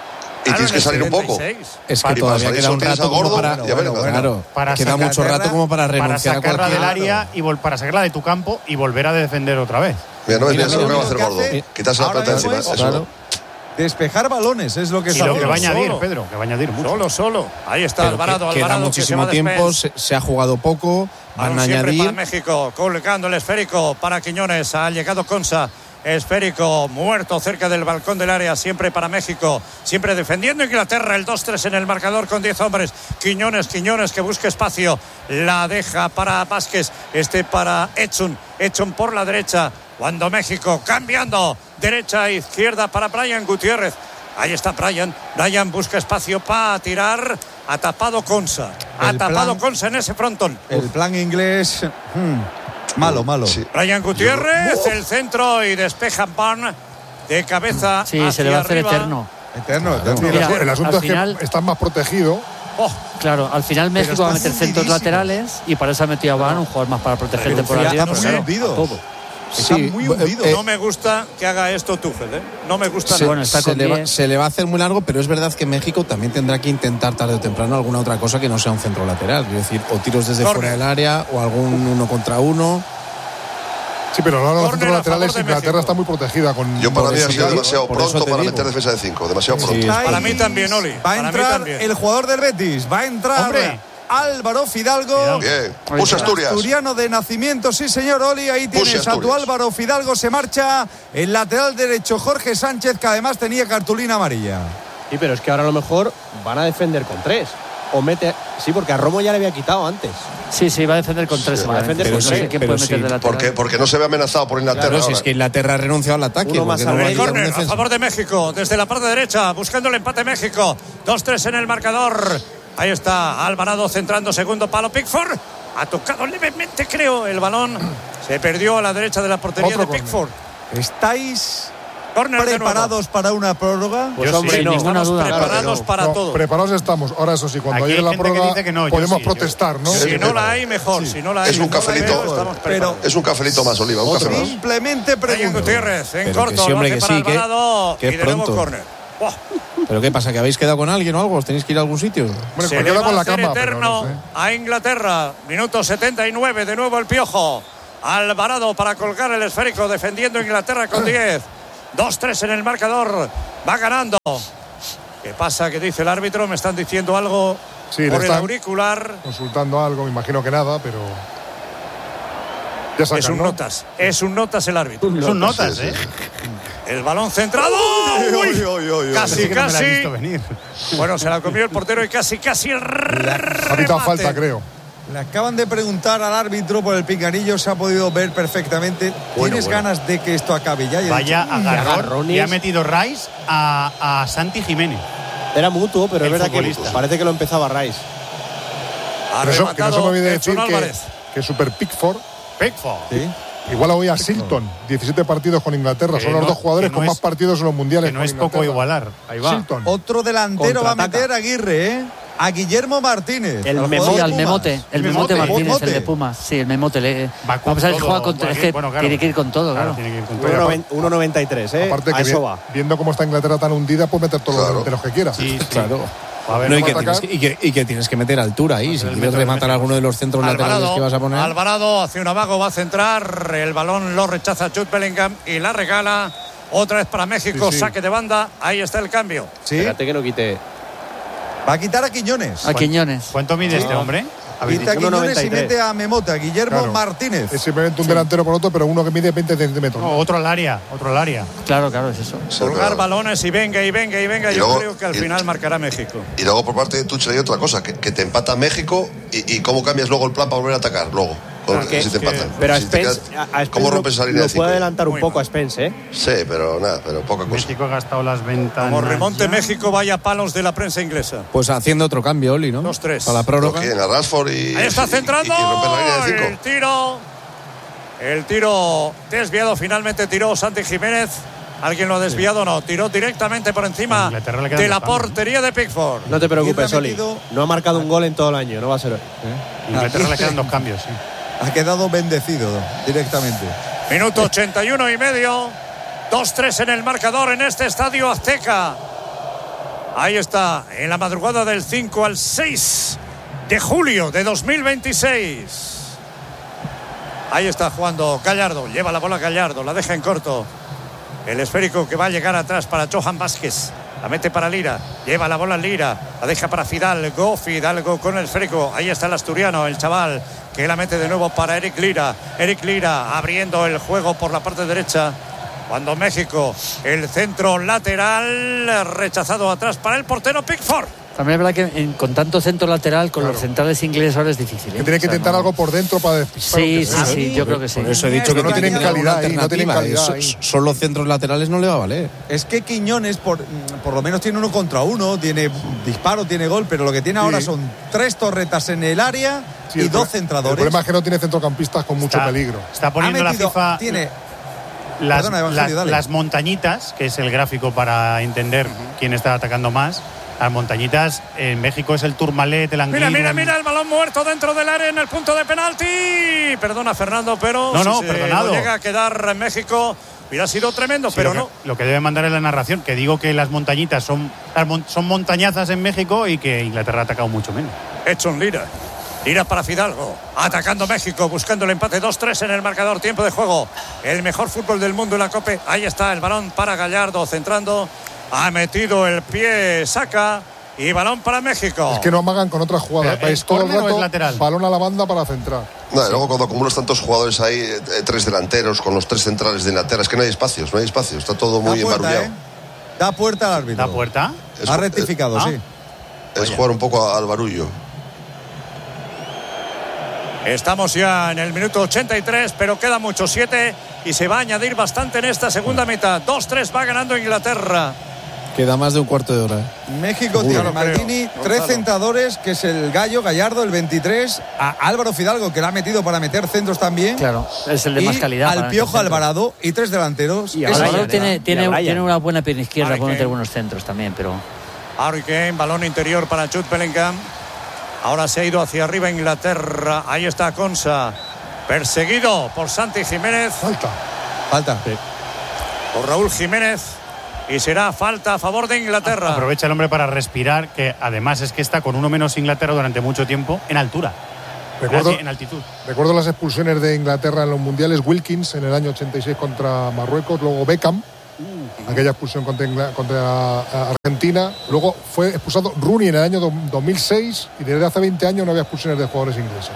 [SPEAKER 7] Y claro, tienes que salir un poco.
[SPEAKER 8] Es que todavía queda un rato como para,
[SPEAKER 7] bueno, bueno, bueno,
[SPEAKER 8] claro, para queda mucho rato como para renunciar
[SPEAKER 2] para sacarla
[SPEAKER 8] a
[SPEAKER 2] del área y vol- para sacarla de tu campo y volver a defender otra vez.
[SPEAKER 7] Mira, no
[SPEAKER 3] mira,
[SPEAKER 7] es eso lo que va a hacer Gordo. Quitarse la pelota encima.
[SPEAKER 3] Es, claro. Despejar balones es lo que
[SPEAKER 2] está.
[SPEAKER 3] Y
[SPEAKER 2] lo que va a añadir, Pedro, que va a añadir mucho.
[SPEAKER 6] Solo, solo. Ahí está
[SPEAKER 8] Pero
[SPEAKER 6] Alvarado,
[SPEAKER 8] que,
[SPEAKER 6] Alvarado.
[SPEAKER 8] Queda muchísimo
[SPEAKER 6] que
[SPEAKER 8] tiempo, se, se ha jugado poco, van a añadir.
[SPEAKER 6] Para México, colgando el esférico para Quiñones, ha llegado Consa. Esférico muerto cerca del balcón del área, siempre para México, siempre defendiendo Inglaterra, el dos tres en el marcador con diez hombres. Quiñones, Quiñones que busca espacio, la deja para Vázquez, este para Edson, Edson por la derecha, cuando México cambiando derecha a izquierda para Brian Gutiérrez. Ahí está Brian, Brian busca espacio para tirar, ha tapado Consa, ha
[SPEAKER 3] el
[SPEAKER 6] tapado
[SPEAKER 3] plan,
[SPEAKER 6] Consa en ese frontón.
[SPEAKER 3] El plan inglés... Hmm. Malo, malo.
[SPEAKER 7] Sí.
[SPEAKER 6] Brian Gutiérrez, el centro y despeja Barn de cabeza.
[SPEAKER 1] Sí,
[SPEAKER 6] hacia
[SPEAKER 1] se le va a hacer
[SPEAKER 6] arriba.
[SPEAKER 1] eterno.
[SPEAKER 5] Eterno, eterno.
[SPEAKER 1] Mira,
[SPEAKER 5] el asunto es
[SPEAKER 1] final,
[SPEAKER 5] que están más protegidos.
[SPEAKER 1] Oh, claro, al final México va a meter centros laterales y para eso ha metido a Van, un jugador más para protegerte por arriba.
[SPEAKER 3] Está muy hundido.
[SPEAKER 1] Todo.
[SPEAKER 3] Está sí, muy hundido.
[SPEAKER 6] Eh, no me gusta que haga esto Tuchel, ¿eh? No me gusta
[SPEAKER 8] se,
[SPEAKER 6] nada.
[SPEAKER 1] Bueno, está
[SPEAKER 8] se,
[SPEAKER 1] con
[SPEAKER 8] le va, se le va a hacer muy largo, pero es verdad que México también tendrá que intentar tarde o temprano alguna otra cosa que no sea un centro lateral. Es decir, o tiros desde Corner. fuera del área o algún uno contra uno.
[SPEAKER 5] Sí, pero ahora los centros laterales Inglaterra está muy protegida con.
[SPEAKER 7] Yo para mí ha sido demasiado
[SPEAKER 8] por
[SPEAKER 7] pronto para
[SPEAKER 8] digo.
[SPEAKER 7] meter defensa de cinco, demasiado pronto.
[SPEAKER 8] Sí,
[SPEAKER 6] para mí también, Oli.
[SPEAKER 3] Va a entrar el jugador del Betis, va a entrar
[SPEAKER 2] Hombre.
[SPEAKER 3] Álvaro Fidalgo.
[SPEAKER 7] Bien, puso Asturias.
[SPEAKER 3] Asturiano de nacimiento, sí señor, Oli, ahí tienes a tu Álvaro Fidalgo, se marcha el lateral derecho Jorge Sánchez, que además tenía cartulina amarilla.
[SPEAKER 4] Sí, pero es que ahora a lo mejor van a defender con tres. O mete. Sí, porque a Romo ya le había quitado antes.
[SPEAKER 1] Sí, sí, va a defender con tres.
[SPEAKER 7] Sí,
[SPEAKER 1] va a defender con
[SPEAKER 4] tres.
[SPEAKER 1] no sé quién puede
[SPEAKER 8] sí.
[SPEAKER 1] meter de lateral.
[SPEAKER 7] Porque, porque no se ve amenazado por Inglaterra.
[SPEAKER 8] Claro, si
[SPEAKER 7] ahora.
[SPEAKER 8] es que Inglaterra ha renunciado al ataque.
[SPEAKER 4] Uno más
[SPEAKER 8] no
[SPEAKER 6] El
[SPEAKER 8] hay
[SPEAKER 6] córner
[SPEAKER 8] defensa.
[SPEAKER 6] a favor de México, desde la parte derecha, buscando el empate México. dos tres en el marcador. Ahí está Alvarado centrando segundo palo. Pickford ha tocado levemente, creo, el balón. Se perdió a la derecha de la portería
[SPEAKER 5] Otro
[SPEAKER 6] de Pickford.
[SPEAKER 3] ¿Estáis
[SPEAKER 6] Corner
[SPEAKER 3] preparados para una prórroga?
[SPEAKER 6] Pues
[SPEAKER 1] Yo
[SPEAKER 6] hombre,
[SPEAKER 1] sí,
[SPEAKER 6] no,
[SPEAKER 1] ninguna
[SPEAKER 6] estamos
[SPEAKER 1] duda.
[SPEAKER 6] preparados
[SPEAKER 5] No,
[SPEAKER 6] para
[SPEAKER 5] no,
[SPEAKER 6] todo.
[SPEAKER 5] Preparados estamos. Ahora, eso sí, cuando
[SPEAKER 2] Aquí
[SPEAKER 5] llegue
[SPEAKER 2] hay
[SPEAKER 5] la
[SPEAKER 2] gente que
[SPEAKER 5] prórroga
[SPEAKER 2] dice que no, yo
[SPEAKER 5] podemos
[SPEAKER 2] sí,
[SPEAKER 5] protestar, ¿no?
[SPEAKER 6] Si no la hay, mejor.
[SPEAKER 5] Sí.
[SPEAKER 6] Si no la hay,
[SPEAKER 7] Es un
[SPEAKER 6] no la
[SPEAKER 7] cafelito.
[SPEAKER 6] veo, estamos
[SPEAKER 3] Pero
[SPEAKER 6] preparados.
[SPEAKER 7] Es un cafelito más, Oliva, un café más.
[SPEAKER 3] Simplemente
[SPEAKER 6] Brian
[SPEAKER 3] pregunto.
[SPEAKER 6] Gutiérrez en
[SPEAKER 8] Pero que
[SPEAKER 6] corto,
[SPEAKER 8] sí,
[SPEAKER 6] lo
[SPEAKER 8] hombre,
[SPEAKER 6] hace
[SPEAKER 8] que
[SPEAKER 6] para
[SPEAKER 8] sí, que-
[SPEAKER 6] Alvarado
[SPEAKER 8] que
[SPEAKER 6] y de nuevo
[SPEAKER 8] pronto.
[SPEAKER 6] córner. ¡Buah!
[SPEAKER 8] ¿Pero qué pasa? ¿Que habéis quedado con alguien o algo? ¿Os tenéis que ir a algún sitio?
[SPEAKER 6] Bueno, se le va con la cama, eterno no sé. A Inglaterra. Minuto setenta y nueve, de nuevo el Piojo. Alvarado para colgar el esférico, defendiendo Inglaterra con diez. dos tres en el marcador. Va ganando. ¿Qué pasa? ¿Qué dice el árbitro? Me están diciendo algo
[SPEAKER 5] sí,
[SPEAKER 6] por el auricular.
[SPEAKER 5] Consultando algo, me imagino que nada, pero... Ya sacan,
[SPEAKER 6] es un
[SPEAKER 5] ¿no?
[SPEAKER 6] notas. Es un notas el árbitro.
[SPEAKER 2] Un Son notas, sí, ¿eh? Sí.
[SPEAKER 6] El balón centrado.
[SPEAKER 3] Uy, uy, uy, uy,
[SPEAKER 6] casi,
[SPEAKER 2] que
[SPEAKER 6] casi.
[SPEAKER 2] No me la he visto venir.
[SPEAKER 6] Bueno, se la comió el portero y casi, casi el remate.
[SPEAKER 5] Ha pitado falta, creo.
[SPEAKER 3] Le acaban de preguntar al árbitro por el pinganillo, se ha podido ver perfectamente.
[SPEAKER 7] Bueno,
[SPEAKER 3] ¿Tienes
[SPEAKER 7] bueno.
[SPEAKER 3] ganas de que esto acabe ya? Y
[SPEAKER 2] Vaya
[SPEAKER 3] dicho,
[SPEAKER 2] agarrón. Y ha metido Rice a, a Santi Jiménez.
[SPEAKER 4] Era mutuo, pero
[SPEAKER 2] El
[SPEAKER 4] es verdad
[SPEAKER 2] futbolista.
[SPEAKER 4] que parece que lo empezaba Rice.
[SPEAKER 5] Que eso, que no se me olvide decir que,
[SPEAKER 6] Álvarez.
[SPEAKER 5] que Super Pickford
[SPEAKER 2] Pickford.
[SPEAKER 3] ¿sí?
[SPEAKER 5] igual hoy a Silton, diecisiete partidos con Inglaterra.
[SPEAKER 2] Que
[SPEAKER 5] Son los
[SPEAKER 2] no-
[SPEAKER 5] dos jugadores
[SPEAKER 2] que no
[SPEAKER 5] con
[SPEAKER 2] es-
[SPEAKER 5] más partidos en los mundiales.
[SPEAKER 2] Que no
[SPEAKER 5] con
[SPEAKER 2] es poco
[SPEAKER 5] Inglaterra.
[SPEAKER 2] igualar. Ahí va.
[SPEAKER 5] Silton.
[SPEAKER 3] Otro delantero va a
[SPEAKER 4] Contraataca.
[SPEAKER 3] meter Aguirre, ¿eh? A Guillermo Martínez.
[SPEAKER 4] El
[SPEAKER 3] al
[SPEAKER 4] Memo-
[SPEAKER 3] jugador
[SPEAKER 1] Sí,
[SPEAKER 3] de
[SPEAKER 1] al
[SPEAKER 3] Pumas.
[SPEAKER 1] Memote, el
[SPEAKER 2] El
[SPEAKER 1] Memote
[SPEAKER 2] Memote.
[SPEAKER 1] Martínez,
[SPEAKER 3] Memote.
[SPEAKER 1] el de Pumas. Sí, el Memote. Le,
[SPEAKER 2] Va con
[SPEAKER 1] vamos a ver,
[SPEAKER 2] todo,
[SPEAKER 1] juega con
[SPEAKER 2] bueno,
[SPEAKER 1] es que
[SPEAKER 2] bueno, claro.
[SPEAKER 1] tiene que ir con todo, claro.
[SPEAKER 2] Claro, tiene que ir con todo.
[SPEAKER 5] Oye, aparte-
[SPEAKER 4] uno noventa y tres, ¿eh?
[SPEAKER 5] Aparte
[SPEAKER 4] a
[SPEAKER 5] que
[SPEAKER 4] eso
[SPEAKER 5] vi-
[SPEAKER 4] va.
[SPEAKER 5] viendo cómo está Inglaterra tan hundida, pues meter todos
[SPEAKER 7] Claro.
[SPEAKER 5] los delanteros que quiera.
[SPEAKER 2] Sí, sí.
[SPEAKER 8] Claro.
[SPEAKER 2] A ver,
[SPEAKER 8] No, y,
[SPEAKER 2] vamos
[SPEAKER 8] que
[SPEAKER 2] a
[SPEAKER 8] tienes
[SPEAKER 2] atacar.
[SPEAKER 8] que, y, que, y que tienes que meter altura ahí.
[SPEAKER 2] Pues
[SPEAKER 8] Si
[SPEAKER 2] el
[SPEAKER 8] quieres
[SPEAKER 2] metro de
[SPEAKER 8] rematar
[SPEAKER 2] México.
[SPEAKER 8] alguno de los centros laterales
[SPEAKER 6] Alvarado,
[SPEAKER 8] que vas a poner.
[SPEAKER 6] Alvarado hacia un amago, va a centrar. El balón lo rechaza Jude Bellingham y la regala. Otra vez para México,
[SPEAKER 5] Sí, sí.
[SPEAKER 6] saque de banda. Ahí está el cambio.
[SPEAKER 3] Sí,
[SPEAKER 4] Espérate que no quite.
[SPEAKER 3] va a quitar a Quiñones.
[SPEAKER 1] A Quiñones.
[SPEAKER 2] ¿Cuánto mide este hombre? ¿Habéis
[SPEAKER 3] Quita a
[SPEAKER 2] dicho?
[SPEAKER 3] Quiñones y
[SPEAKER 4] uno noventa y tres.
[SPEAKER 3] mete a Memote, a Guillermo
[SPEAKER 5] Claro.
[SPEAKER 3] Martínez.
[SPEAKER 5] Es simplemente un delantero por otro, pero uno que mide veinte centímetros.
[SPEAKER 2] No, otro al área, otro al área.
[SPEAKER 1] Claro, claro, es eso.
[SPEAKER 7] Sí,
[SPEAKER 6] Colgar
[SPEAKER 7] claro.
[SPEAKER 6] balones y venga, y venga, y venga.
[SPEAKER 7] Y
[SPEAKER 6] Yo
[SPEAKER 7] luego-
[SPEAKER 6] creo que al
[SPEAKER 7] y-
[SPEAKER 6] final marcará México.
[SPEAKER 7] Y luego por parte de Tuchel hay otra cosa, que, que te empata México y, y cómo cambias luego el plan para volver a atacar luego. Con-
[SPEAKER 4] que-
[SPEAKER 7] si te
[SPEAKER 6] que-
[SPEAKER 7] empatan.
[SPEAKER 4] Pero a
[SPEAKER 7] Si te
[SPEAKER 4] Spence,
[SPEAKER 7] quedas-
[SPEAKER 4] a- a Spence
[SPEAKER 7] ¿Cómo
[SPEAKER 4] lo-
[SPEAKER 7] rompes esa línea
[SPEAKER 4] lo
[SPEAKER 7] de cinco?
[SPEAKER 4] puede adelantar un
[SPEAKER 6] Muy
[SPEAKER 4] poco
[SPEAKER 6] mal.
[SPEAKER 4] a Spence, ¿eh?
[SPEAKER 7] Sí, pero nada, pero poca cosa.
[SPEAKER 2] México ha gastado las ventanas.
[SPEAKER 6] Como remonte
[SPEAKER 2] ya.
[SPEAKER 6] México, vaya palos de la prensa inglesa.
[SPEAKER 8] Pues haciendo otro cambio, Oli, ¿no?
[SPEAKER 6] Dos, tres.
[SPEAKER 8] Para la prórroga.
[SPEAKER 7] ¿Quién? A Rashford y.
[SPEAKER 6] Ahí está
[SPEAKER 7] y-
[SPEAKER 6] centrando.
[SPEAKER 7] Y, y romper la línea de
[SPEAKER 6] El
[SPEAKER 7] cinco.
[SPEAKER 6] tiro. El tiro desviado. Finalmente tiró Santi Jiménez. ¿Alguien lo ha desviado? No. Tiró directamente por encima
[SPEAKER 2] Inglaterra le quedan
[SPEAKER 6] de la
[SPEAKER 2] dos cambios.
[SPEAKER 6] portería de Pickford.
[SPEAKER 4] No te preocupes,
[SPEAKER 3] Aguirre ha
[SPEAKER 4] Oli.
[SPEAKER 3] metido-
[SPEAKER 4] No ha marcado un gol en todo el año, no va a ser hoy.
[SPEAKER 2] Inglaterra le quedan dos cambios, sí.
[SPEAKER 3] Ha quedado bendecido directamente.
[SPEAKER 6] Minuto ochenta y uno y medio. dos tres en el marcador en este estadio Azteca. Ahí está, en la madrugada del cinco al seis de julio de dos mil veintiséis. Ahí está jugando Gallardo. Lleva la bola Gallardo, la deja en corto. El esférico que va a llegar atrás para Johan Vázquez. La mete para Lira. Lleva la bola Lira. La deja para Fidalgo. Fidalgo con el esférico. Ahí está el asturiano, el chaval, que la mete de nuevo para Eric Lira. Eric Lira abriendo el juego por la parte derecha. Cuando México, el centro lateral, rechazado atrás para el portero Pickford.
[SPEAKER 1] También es verdad que en- con tanto centro lateral, con
[SPEAKER 5] Claro.
[SPEAKER 1] los centrales ingleses ahora es difícil. ¿eh?
[SPEAKER 5] Que tiene que
[SPEAKER 1] O sea,
[SPEAKER 5] intentar
[SPEAKER 1] no-
[SPEAKER 5] algo por dentro para despistar.
[SPEAKER 1] Sí, sí,
[SPEAKER 5] aunque sea.
[SPEAKER 1] sí, yo creo que sí.
[SPEAKER 8] Por eso he dicho que
[SPEAKER 3] No
[SPEAKER 8] tiene
[SPEAKER 3] tienen
[SPEAKER 8] que tener
[SPEAKER 3] calidad
[SPEAKER 8] una
[SPEAKER 5] ahí, no tienen
[SPEAKER 8] alternativa.
[SPEAKER 5] calidad
[SPEAKER 8] Eso-
[SPEAKER 5] ahí.
[SPEAKER 8] Solo centros laterales no le va a valer.
[SPEAKER 3] Es que Quiñones por, por lo menos tiene uno contra uno, tiene disparo, tiene gol, pero lo que tiene ahora
[SPEAKER 5] Sí.
[SPEAKER 3] son tres torretas en el área
[SPEAKER 5] Sí,
[SPEAKER 3] y
[SPEAKER 5] el
[SPEAKER 3] dos
[SPEAKER 5] pro-
[SPEAKER 3] centradores.
[SPEAKER 5] El problema es que no tiene centrocampistas con mucho
[SPEAKER 2] Está-
[SPEAKER 5] peligro.
[SPEAKER 2] Está
[SPEAKER 3] Ha
[SPEAKER 2] poniendo la
[SPEAKER 3] metido-
[SPEAKER 2] FIFA
[SPEAKER 3] tiene
[SPEAKER 2] las,
[SPEAKER 3] Perdona, Evangelio,
[SPEAKER 2] las-
[SPEAKER 3] dale.
[SPEAKER 2] las montañitas, que es el gráfico para entender quién está atacando más. Las montañitas en México es el Tourmalet, el Anguilla.
[SPEAKER 6] Mira, mira, mira el balón muerto dentro del área en el punto de penalti. Perdona, Fernando, pero
[SPEAKER 2] No, no,
[SPEAKER 6] si se
[SPEAKER 2] perdonado.
[SPEAKER 6] lo llega a quedar en México, hubiera sido tremendo, pero
[SPEAKER 2] lo
[SPEAKER 6] no.
[SPEAKER 2] que, lo que debe mandar es la narración, que digo que las montañitas son, las mon- son montañazas en México y que Inglaterra ha atacado mucho menos.
[SPEAKER 6] Hecho un Lira. Lira para Fidalgo. Atacando México, buscando el empate. dos tres en el marcador. Tiempo de juego. El mejor fútbol del mundo en la Copa. Ahí está el balón para Gallardo, centrando. Ha metido el pie, saca. Y balón para México.
[SPEAKER 5] Es que no amagan con otras jugadas.
[SPEAKER 2] Pero,
[SPEAKER 5] Vais
[SPEAKER 2] ¿es
[SPEAKER 5] todo el
[SPEAKER 2] córner o
[SPEAKER 5] rato
[SPEAKER 2] es lateral?
[SPEAKER 5] balón a la banda para centrar.
[SPEAKER 7] No, y luego cuando acumulas tantos jugadores ahí, eh, eh, tres delanteros con los tres centrales de Inglaterra, es que no hay espacios, no hay espacios, está todo muy
[SPEAKER 3] da puerta,
[SPEAKER 7] embarullado.
[SPEAKER 3] ¿eh? Da puerta al árbitro.
[SPEAKER 2] ¿Da puerta?
[SPEAKER 7] Es-
[SPEAKER 3] Ha rectificado,
[SPEAKER 2] Ah.
[SPEAKER 3] sí.
[SPEAKER 7] Es jugar un poco al barullo.
[SPEAKER 6] Estamos ya en el minuto ochenta y tres, pero queda mucho, siete, y se va a añadir bastante en esta segunda mitad. dos tres va ganando Inglaterra.
[SPEAKER 8] Queda más de un cuarto de hora.
[SPEAKER 3] México
[SPEAKER 6] Seguro.
[SPEAKER 3] tiene
[SPEAKER 6] No
[SPEAKER 3] Maldini,
[SPEAKER 6] creo.
[SPEAKER 3] tres
[SPEAKER 6] Gonzalo.
[SPEAKER 3] centradores, que es el Gallo, Gallardo, el veintitrés, a Álvaro Fidalgo, que la ha metido para meter centros también.
[SPEAKER 1] Claro, es el de
[SPEAKER 3] y
[SPEAKER 1] más calidad.
[SPEAKER 3] al
[SPEAKER 1] para
[SPEAKER 3] Piojo
[SPEAKER 1] meter centros.
[SPEAKER 3] Alvarado y tres delanteros.
[SPEAKER 4] Y
[SPEAKER 3] Esa
[SPEAKER 4] ahora
[SPEAKER 3] es la
[SPEAKER 1] Alvarado
[SPEAKER 4] Brian,
[SPEAKER 1] tiene,
[SPEAKER 4] ¿eh?
[SPEAKER 1] tiene,
[SPEAKER 4] Y a Brian.
[SPEAKER 1] tiene una buena pierna izquierda,
[SPEAKER 6] Harry
[SPEAKER 1] puede meter
[SPEAKER 6] Kane.
[SPEAKER 1] buenos centros también, pero
[SPEAKER 6] Harry Kane, balón interior para Jude Bellingham. Ahora se ha ido hacia arriba Inglaterra. Ahí está Consa. Perseguido por Santi Jiménez.
[SPEAKER 5] Falta.
[SPEAKER 3] falta.
[SPEAKER 6] Por Raúl Jiménez. y será falta a favor de Inglaterra.
[SPEAKER 2] Aprovecha el hombre para respirar, que además es que está con uno menos Inglaterra durante mucho tiempo en altura.
[SPEAKER 5] Recuerdo,
[SPEAKER 2] en altitud.
[SPEAKER 5] Recuerdo las expulsiones de Inglaterra en los mundiales. Wilkins en el año ochenta y seis contra Marruecos, luego Beckham, uh, aquella expulsión contra, contra Argentina. Luego fue expulsado Rooney en el año dos mil seis y desde hace veinte años no había expulsiones de jugadores ingleses.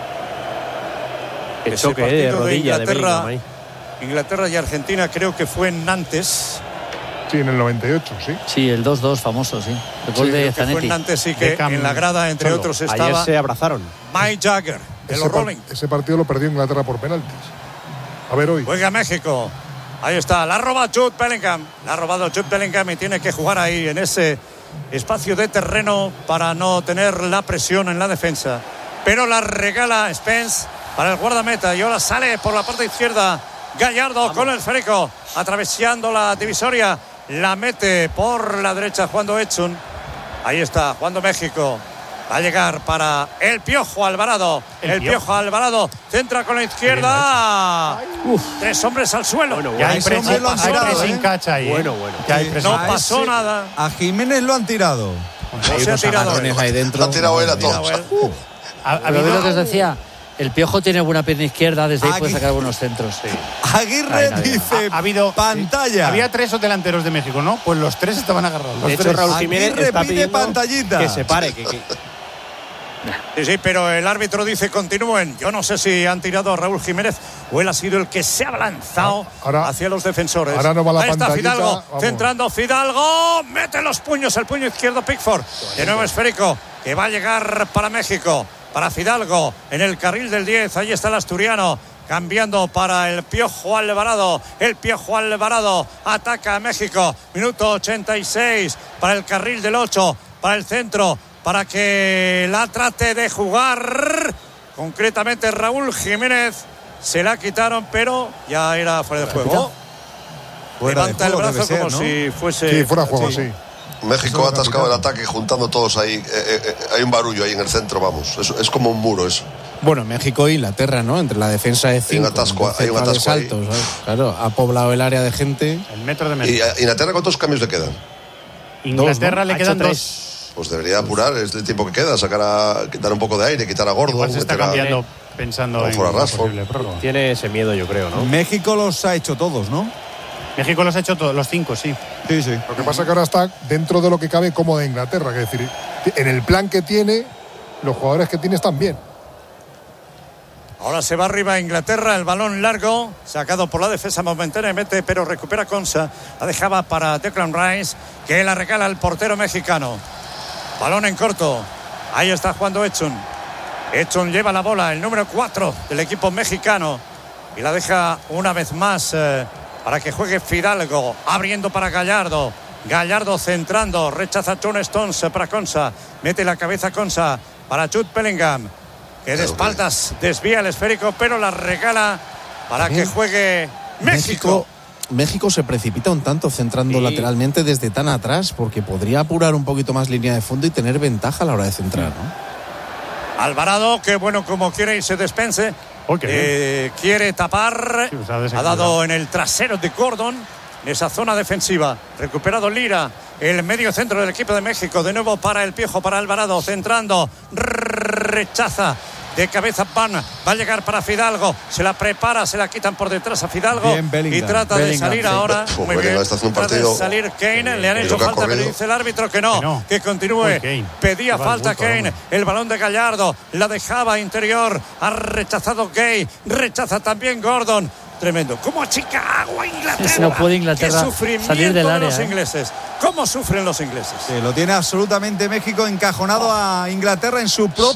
[SPEAKER 4] El choque de rodilla de, de Inglaterra,
[SPEAKER 6] Inglaterra y Argentina creo que fue en Nantes.
[SPEAKER 5] Sí, en el noventa y ocho, sí.
[SPEAKER 1] Sí, el dos dos famoso, sí. El gol
[SPEAKER 6] sí,
[SPEAKER 1] de
[SPEAKER 6] Zanetti. Fue en Nantes, sí, que Beckham, en la grada, entre solo. otros, estaba...
[SPEAKER 4] Ayer se abrazaron.
[SPEAKER 6] Mike Jagger, de los Rolling.
[SPEAKER 5] Ese partido lo perdió Inglaterra por penaltis. A ver hoy.
[SPEAKER 6] Juega México. Ahí está, la roba Jude Bellingham. La ha robado Jude Bellingham y tiene que jugar ahí, en ese espacio de terreno, para no tener la presión en la defensa. Pero la regala Spence para el guardameta y ahora sale por la parte izquierda Gallardo. Vamos. Con el esférico, atravesando la divisoria. La mete por la derecha jugando Edson. Ahí está, jugando México. Va a llegar para el Piojo Alvarado. El, el Piojo. Piojo Alvarado centra con la izquierda. Uf. Tres hombres al suelo.
[SPEAKER 3] Bueno, bueno. Ya hay presión, lo han tirado, ¿eh?
[SPEAKER 2] Cacha ahí,
[SPEAKER 4] bueno, bueno.
[SPEAKER 2] Ya hay
[SPEAKER 6] no pasó ese, nada.
[SPEAKER 3] A Jiménez lo han tirado.
[SPEAKER 6] No se ha tirado.
[SPEAKER 8] Ahí dentro.
[SPEAKER 7] Ha tirado él a todos.
[SPEAKER 1] Uh. ¿Ha, ha habido lo que os decía? El Piojo tiene buena pierna izquierda, desde ahí Agui... puede sacar buenos centros. Sí.
[SPEAKER 3] Aguirre Ay, dice, ha, ha habido pantalla.
[SPEAKER 2] Había tres delanteros de México, ¿no? Pues los tres estaban agarrados.
[SPEAKER 4] De hecho,
[SPEAKER 2] tres.
[SPEAKER 4] Raúl Jiménez
[SPEAKER 3] Aguirre
[SPEAKER 4] está
[SPEAKER 3] pide
[SPEAKER 4] pidiendo
[SPEAKER 3] pantallita.
[SPEAKER 4] Que se pare. Que, que...
[SPEAKER 6] Sí, sí, pero el árbitro dice continúen. Yo no sé si han tirado a Raúl Jiménez o él ha sido el que se ha lanzado ahora, hacia los defensores.
[SPEAKER 5] Ahora no va la
[SPEAKER 6] Ahí está Fidalgo,
[SPEAKER 5] vamos.
[SPEAKER 6] Centrando Fidalgo, mete los puños, el puño izquierdo Pickford. De nuevo esférico, que va a llegar para México. Para Fidalgo, en el carril del diez, ahí está el asturiano, cambiando para el Piojo Alvarado. El Piojo Alvarado ataca a México, minuto ochenta y seis, para el carril del ocho, para el centro, para que la trate de jugar, concretamente Raúl Jiménez. Se la quitaron, pero ya era fuera de juego.
[SPEAKER 3] Fuera
[SPEAKER 6] Levanta
[SPEAKER 3] de juego,
[SPEAKER 6] el brazo
[SPEAKER 3] ser,
[SPEAKER 6] como
[SPEAKER 3] ¿no?
[SPEAKER 6] si fuese...
[SPEAKER 5] Sí, fuera de juego, sí. sí.
[SPEAKER 7] México ha atascado el ataque juntando todos ahí. Eh, eh, hay un barullo ahí en el centro, vamos. Es, es como un muro eso.
[SPEAKER 8] Bueno, México e Inglaterra, ¿no? Entre la defensa de cinco.
[SPEAKER 7] Hay un atasco, hay un atasco
[SPEAKER 8] saltos, ¿sabes? Claro, ha poblado el área de gente.
[SPEAKER 2] El metro de México.
[SPEAKER 7] ¿Y a Inglaterra cuántos cambios le quedan?
[SPEAKER 2] Inglaterra dos, ¿no? Le quedan
[SPEAKER 4] tres.
[SPEAKER 2] dos.
[SPEAKER 7] Pues debería apurar, es el tiempo que queda, sacar a, quitar un poco de aire, quitar a Gordon.
[SPEAKER 2] Igual se está cambiando
[SPEAKER 7] a,
[SPEAKER 2] pensando en
[SPEAKER 7] posible
[SPEAKER 2] prórroga.
[SPEAKER 4] Tiene ese miedo, yo creo, ¿no?
[SPEAKER 3] México los ha hecho todos, ¿no?
[SPEAKER 2] México los ha hecho todos, los cinco, sí.
[SPEAKER 3] Sí, sí.
[SPEAKER 5] Lo que pasa es que ahora está dentro de lo que cabe como de Inglaterra, que es decir, en el plan que tiene, los jugadores que tiene están bien.
[SPEAKER 6] Ahora se va arriba Inglaterra, el balón largo, sacado por la defensa momentáneamente, pero recupera Consa. La dejaba para Declan Rice, que la regala al portero mexicano. Balón en corto. Ahí está jugando Edson. Edson lleva la bola, el número cuatro del equipo mexicano. Y la deja una vez más eh, para que juegue Fidalgo. Abriendo para Gallardo. Gallardo centrando. Rechaza John Stones para Consa. Mete la cabeza Consa para Jude Bellingham, que de espaldas desvía el esférico, pero la regala para que juegue México.
[SPEAKER 8] México. México se precipita un tanto centrando sí. lateralmente desde tan atrás, porque podría apurar un poquito más línea de fondo y tener ventaja a la hora de centrar, ¿no?
[SPEAKER 6] Alvarado, que bueno, como quiere irse despense, okay. eh, quiere tapar, sí, pues ha dado en el trasero de Gordon, en esa zona defensiva. Recuperado Lira, el medio centro del equipo de México, de nuevo para el Piojo, para Alvarado, centrando, rechaza. De cabeza Pan, va a llegar para Fidalgo, se la prepara, se la quitan por detrás a Fidalgo y trata
[SPEAKER 7] Bellingham,
[SPEAKER 6] de salir
[SPEAKER 7] sí.
[SPEAKER 6] ahora.
[SPEAKER 7] Pues
[SPEAKER 6] muy bien,
[SPEAKER 7] está haciendo un
[SPEAKER 6] trata de salir Kane, le han hecho falta, pero dice el árbitro que no, que, no. que continúe. Uy, pedía falta bulto, Kane, ¿no? El balón de Gallardo, la dejaba interior, ha rechazado Gay, rechaza también Gordon. Tremendo. ¿Cómo achica agua Inglaterra?
[SPEAKER 1] No puede Inglaterra salir del área.
[SPEAKER 6] Los ingleses. ¿Cómo sufren los ingleses?
[SPEAKER 3] Sí, lo tiene absolutamente México encajonado a Inglaterra en su propio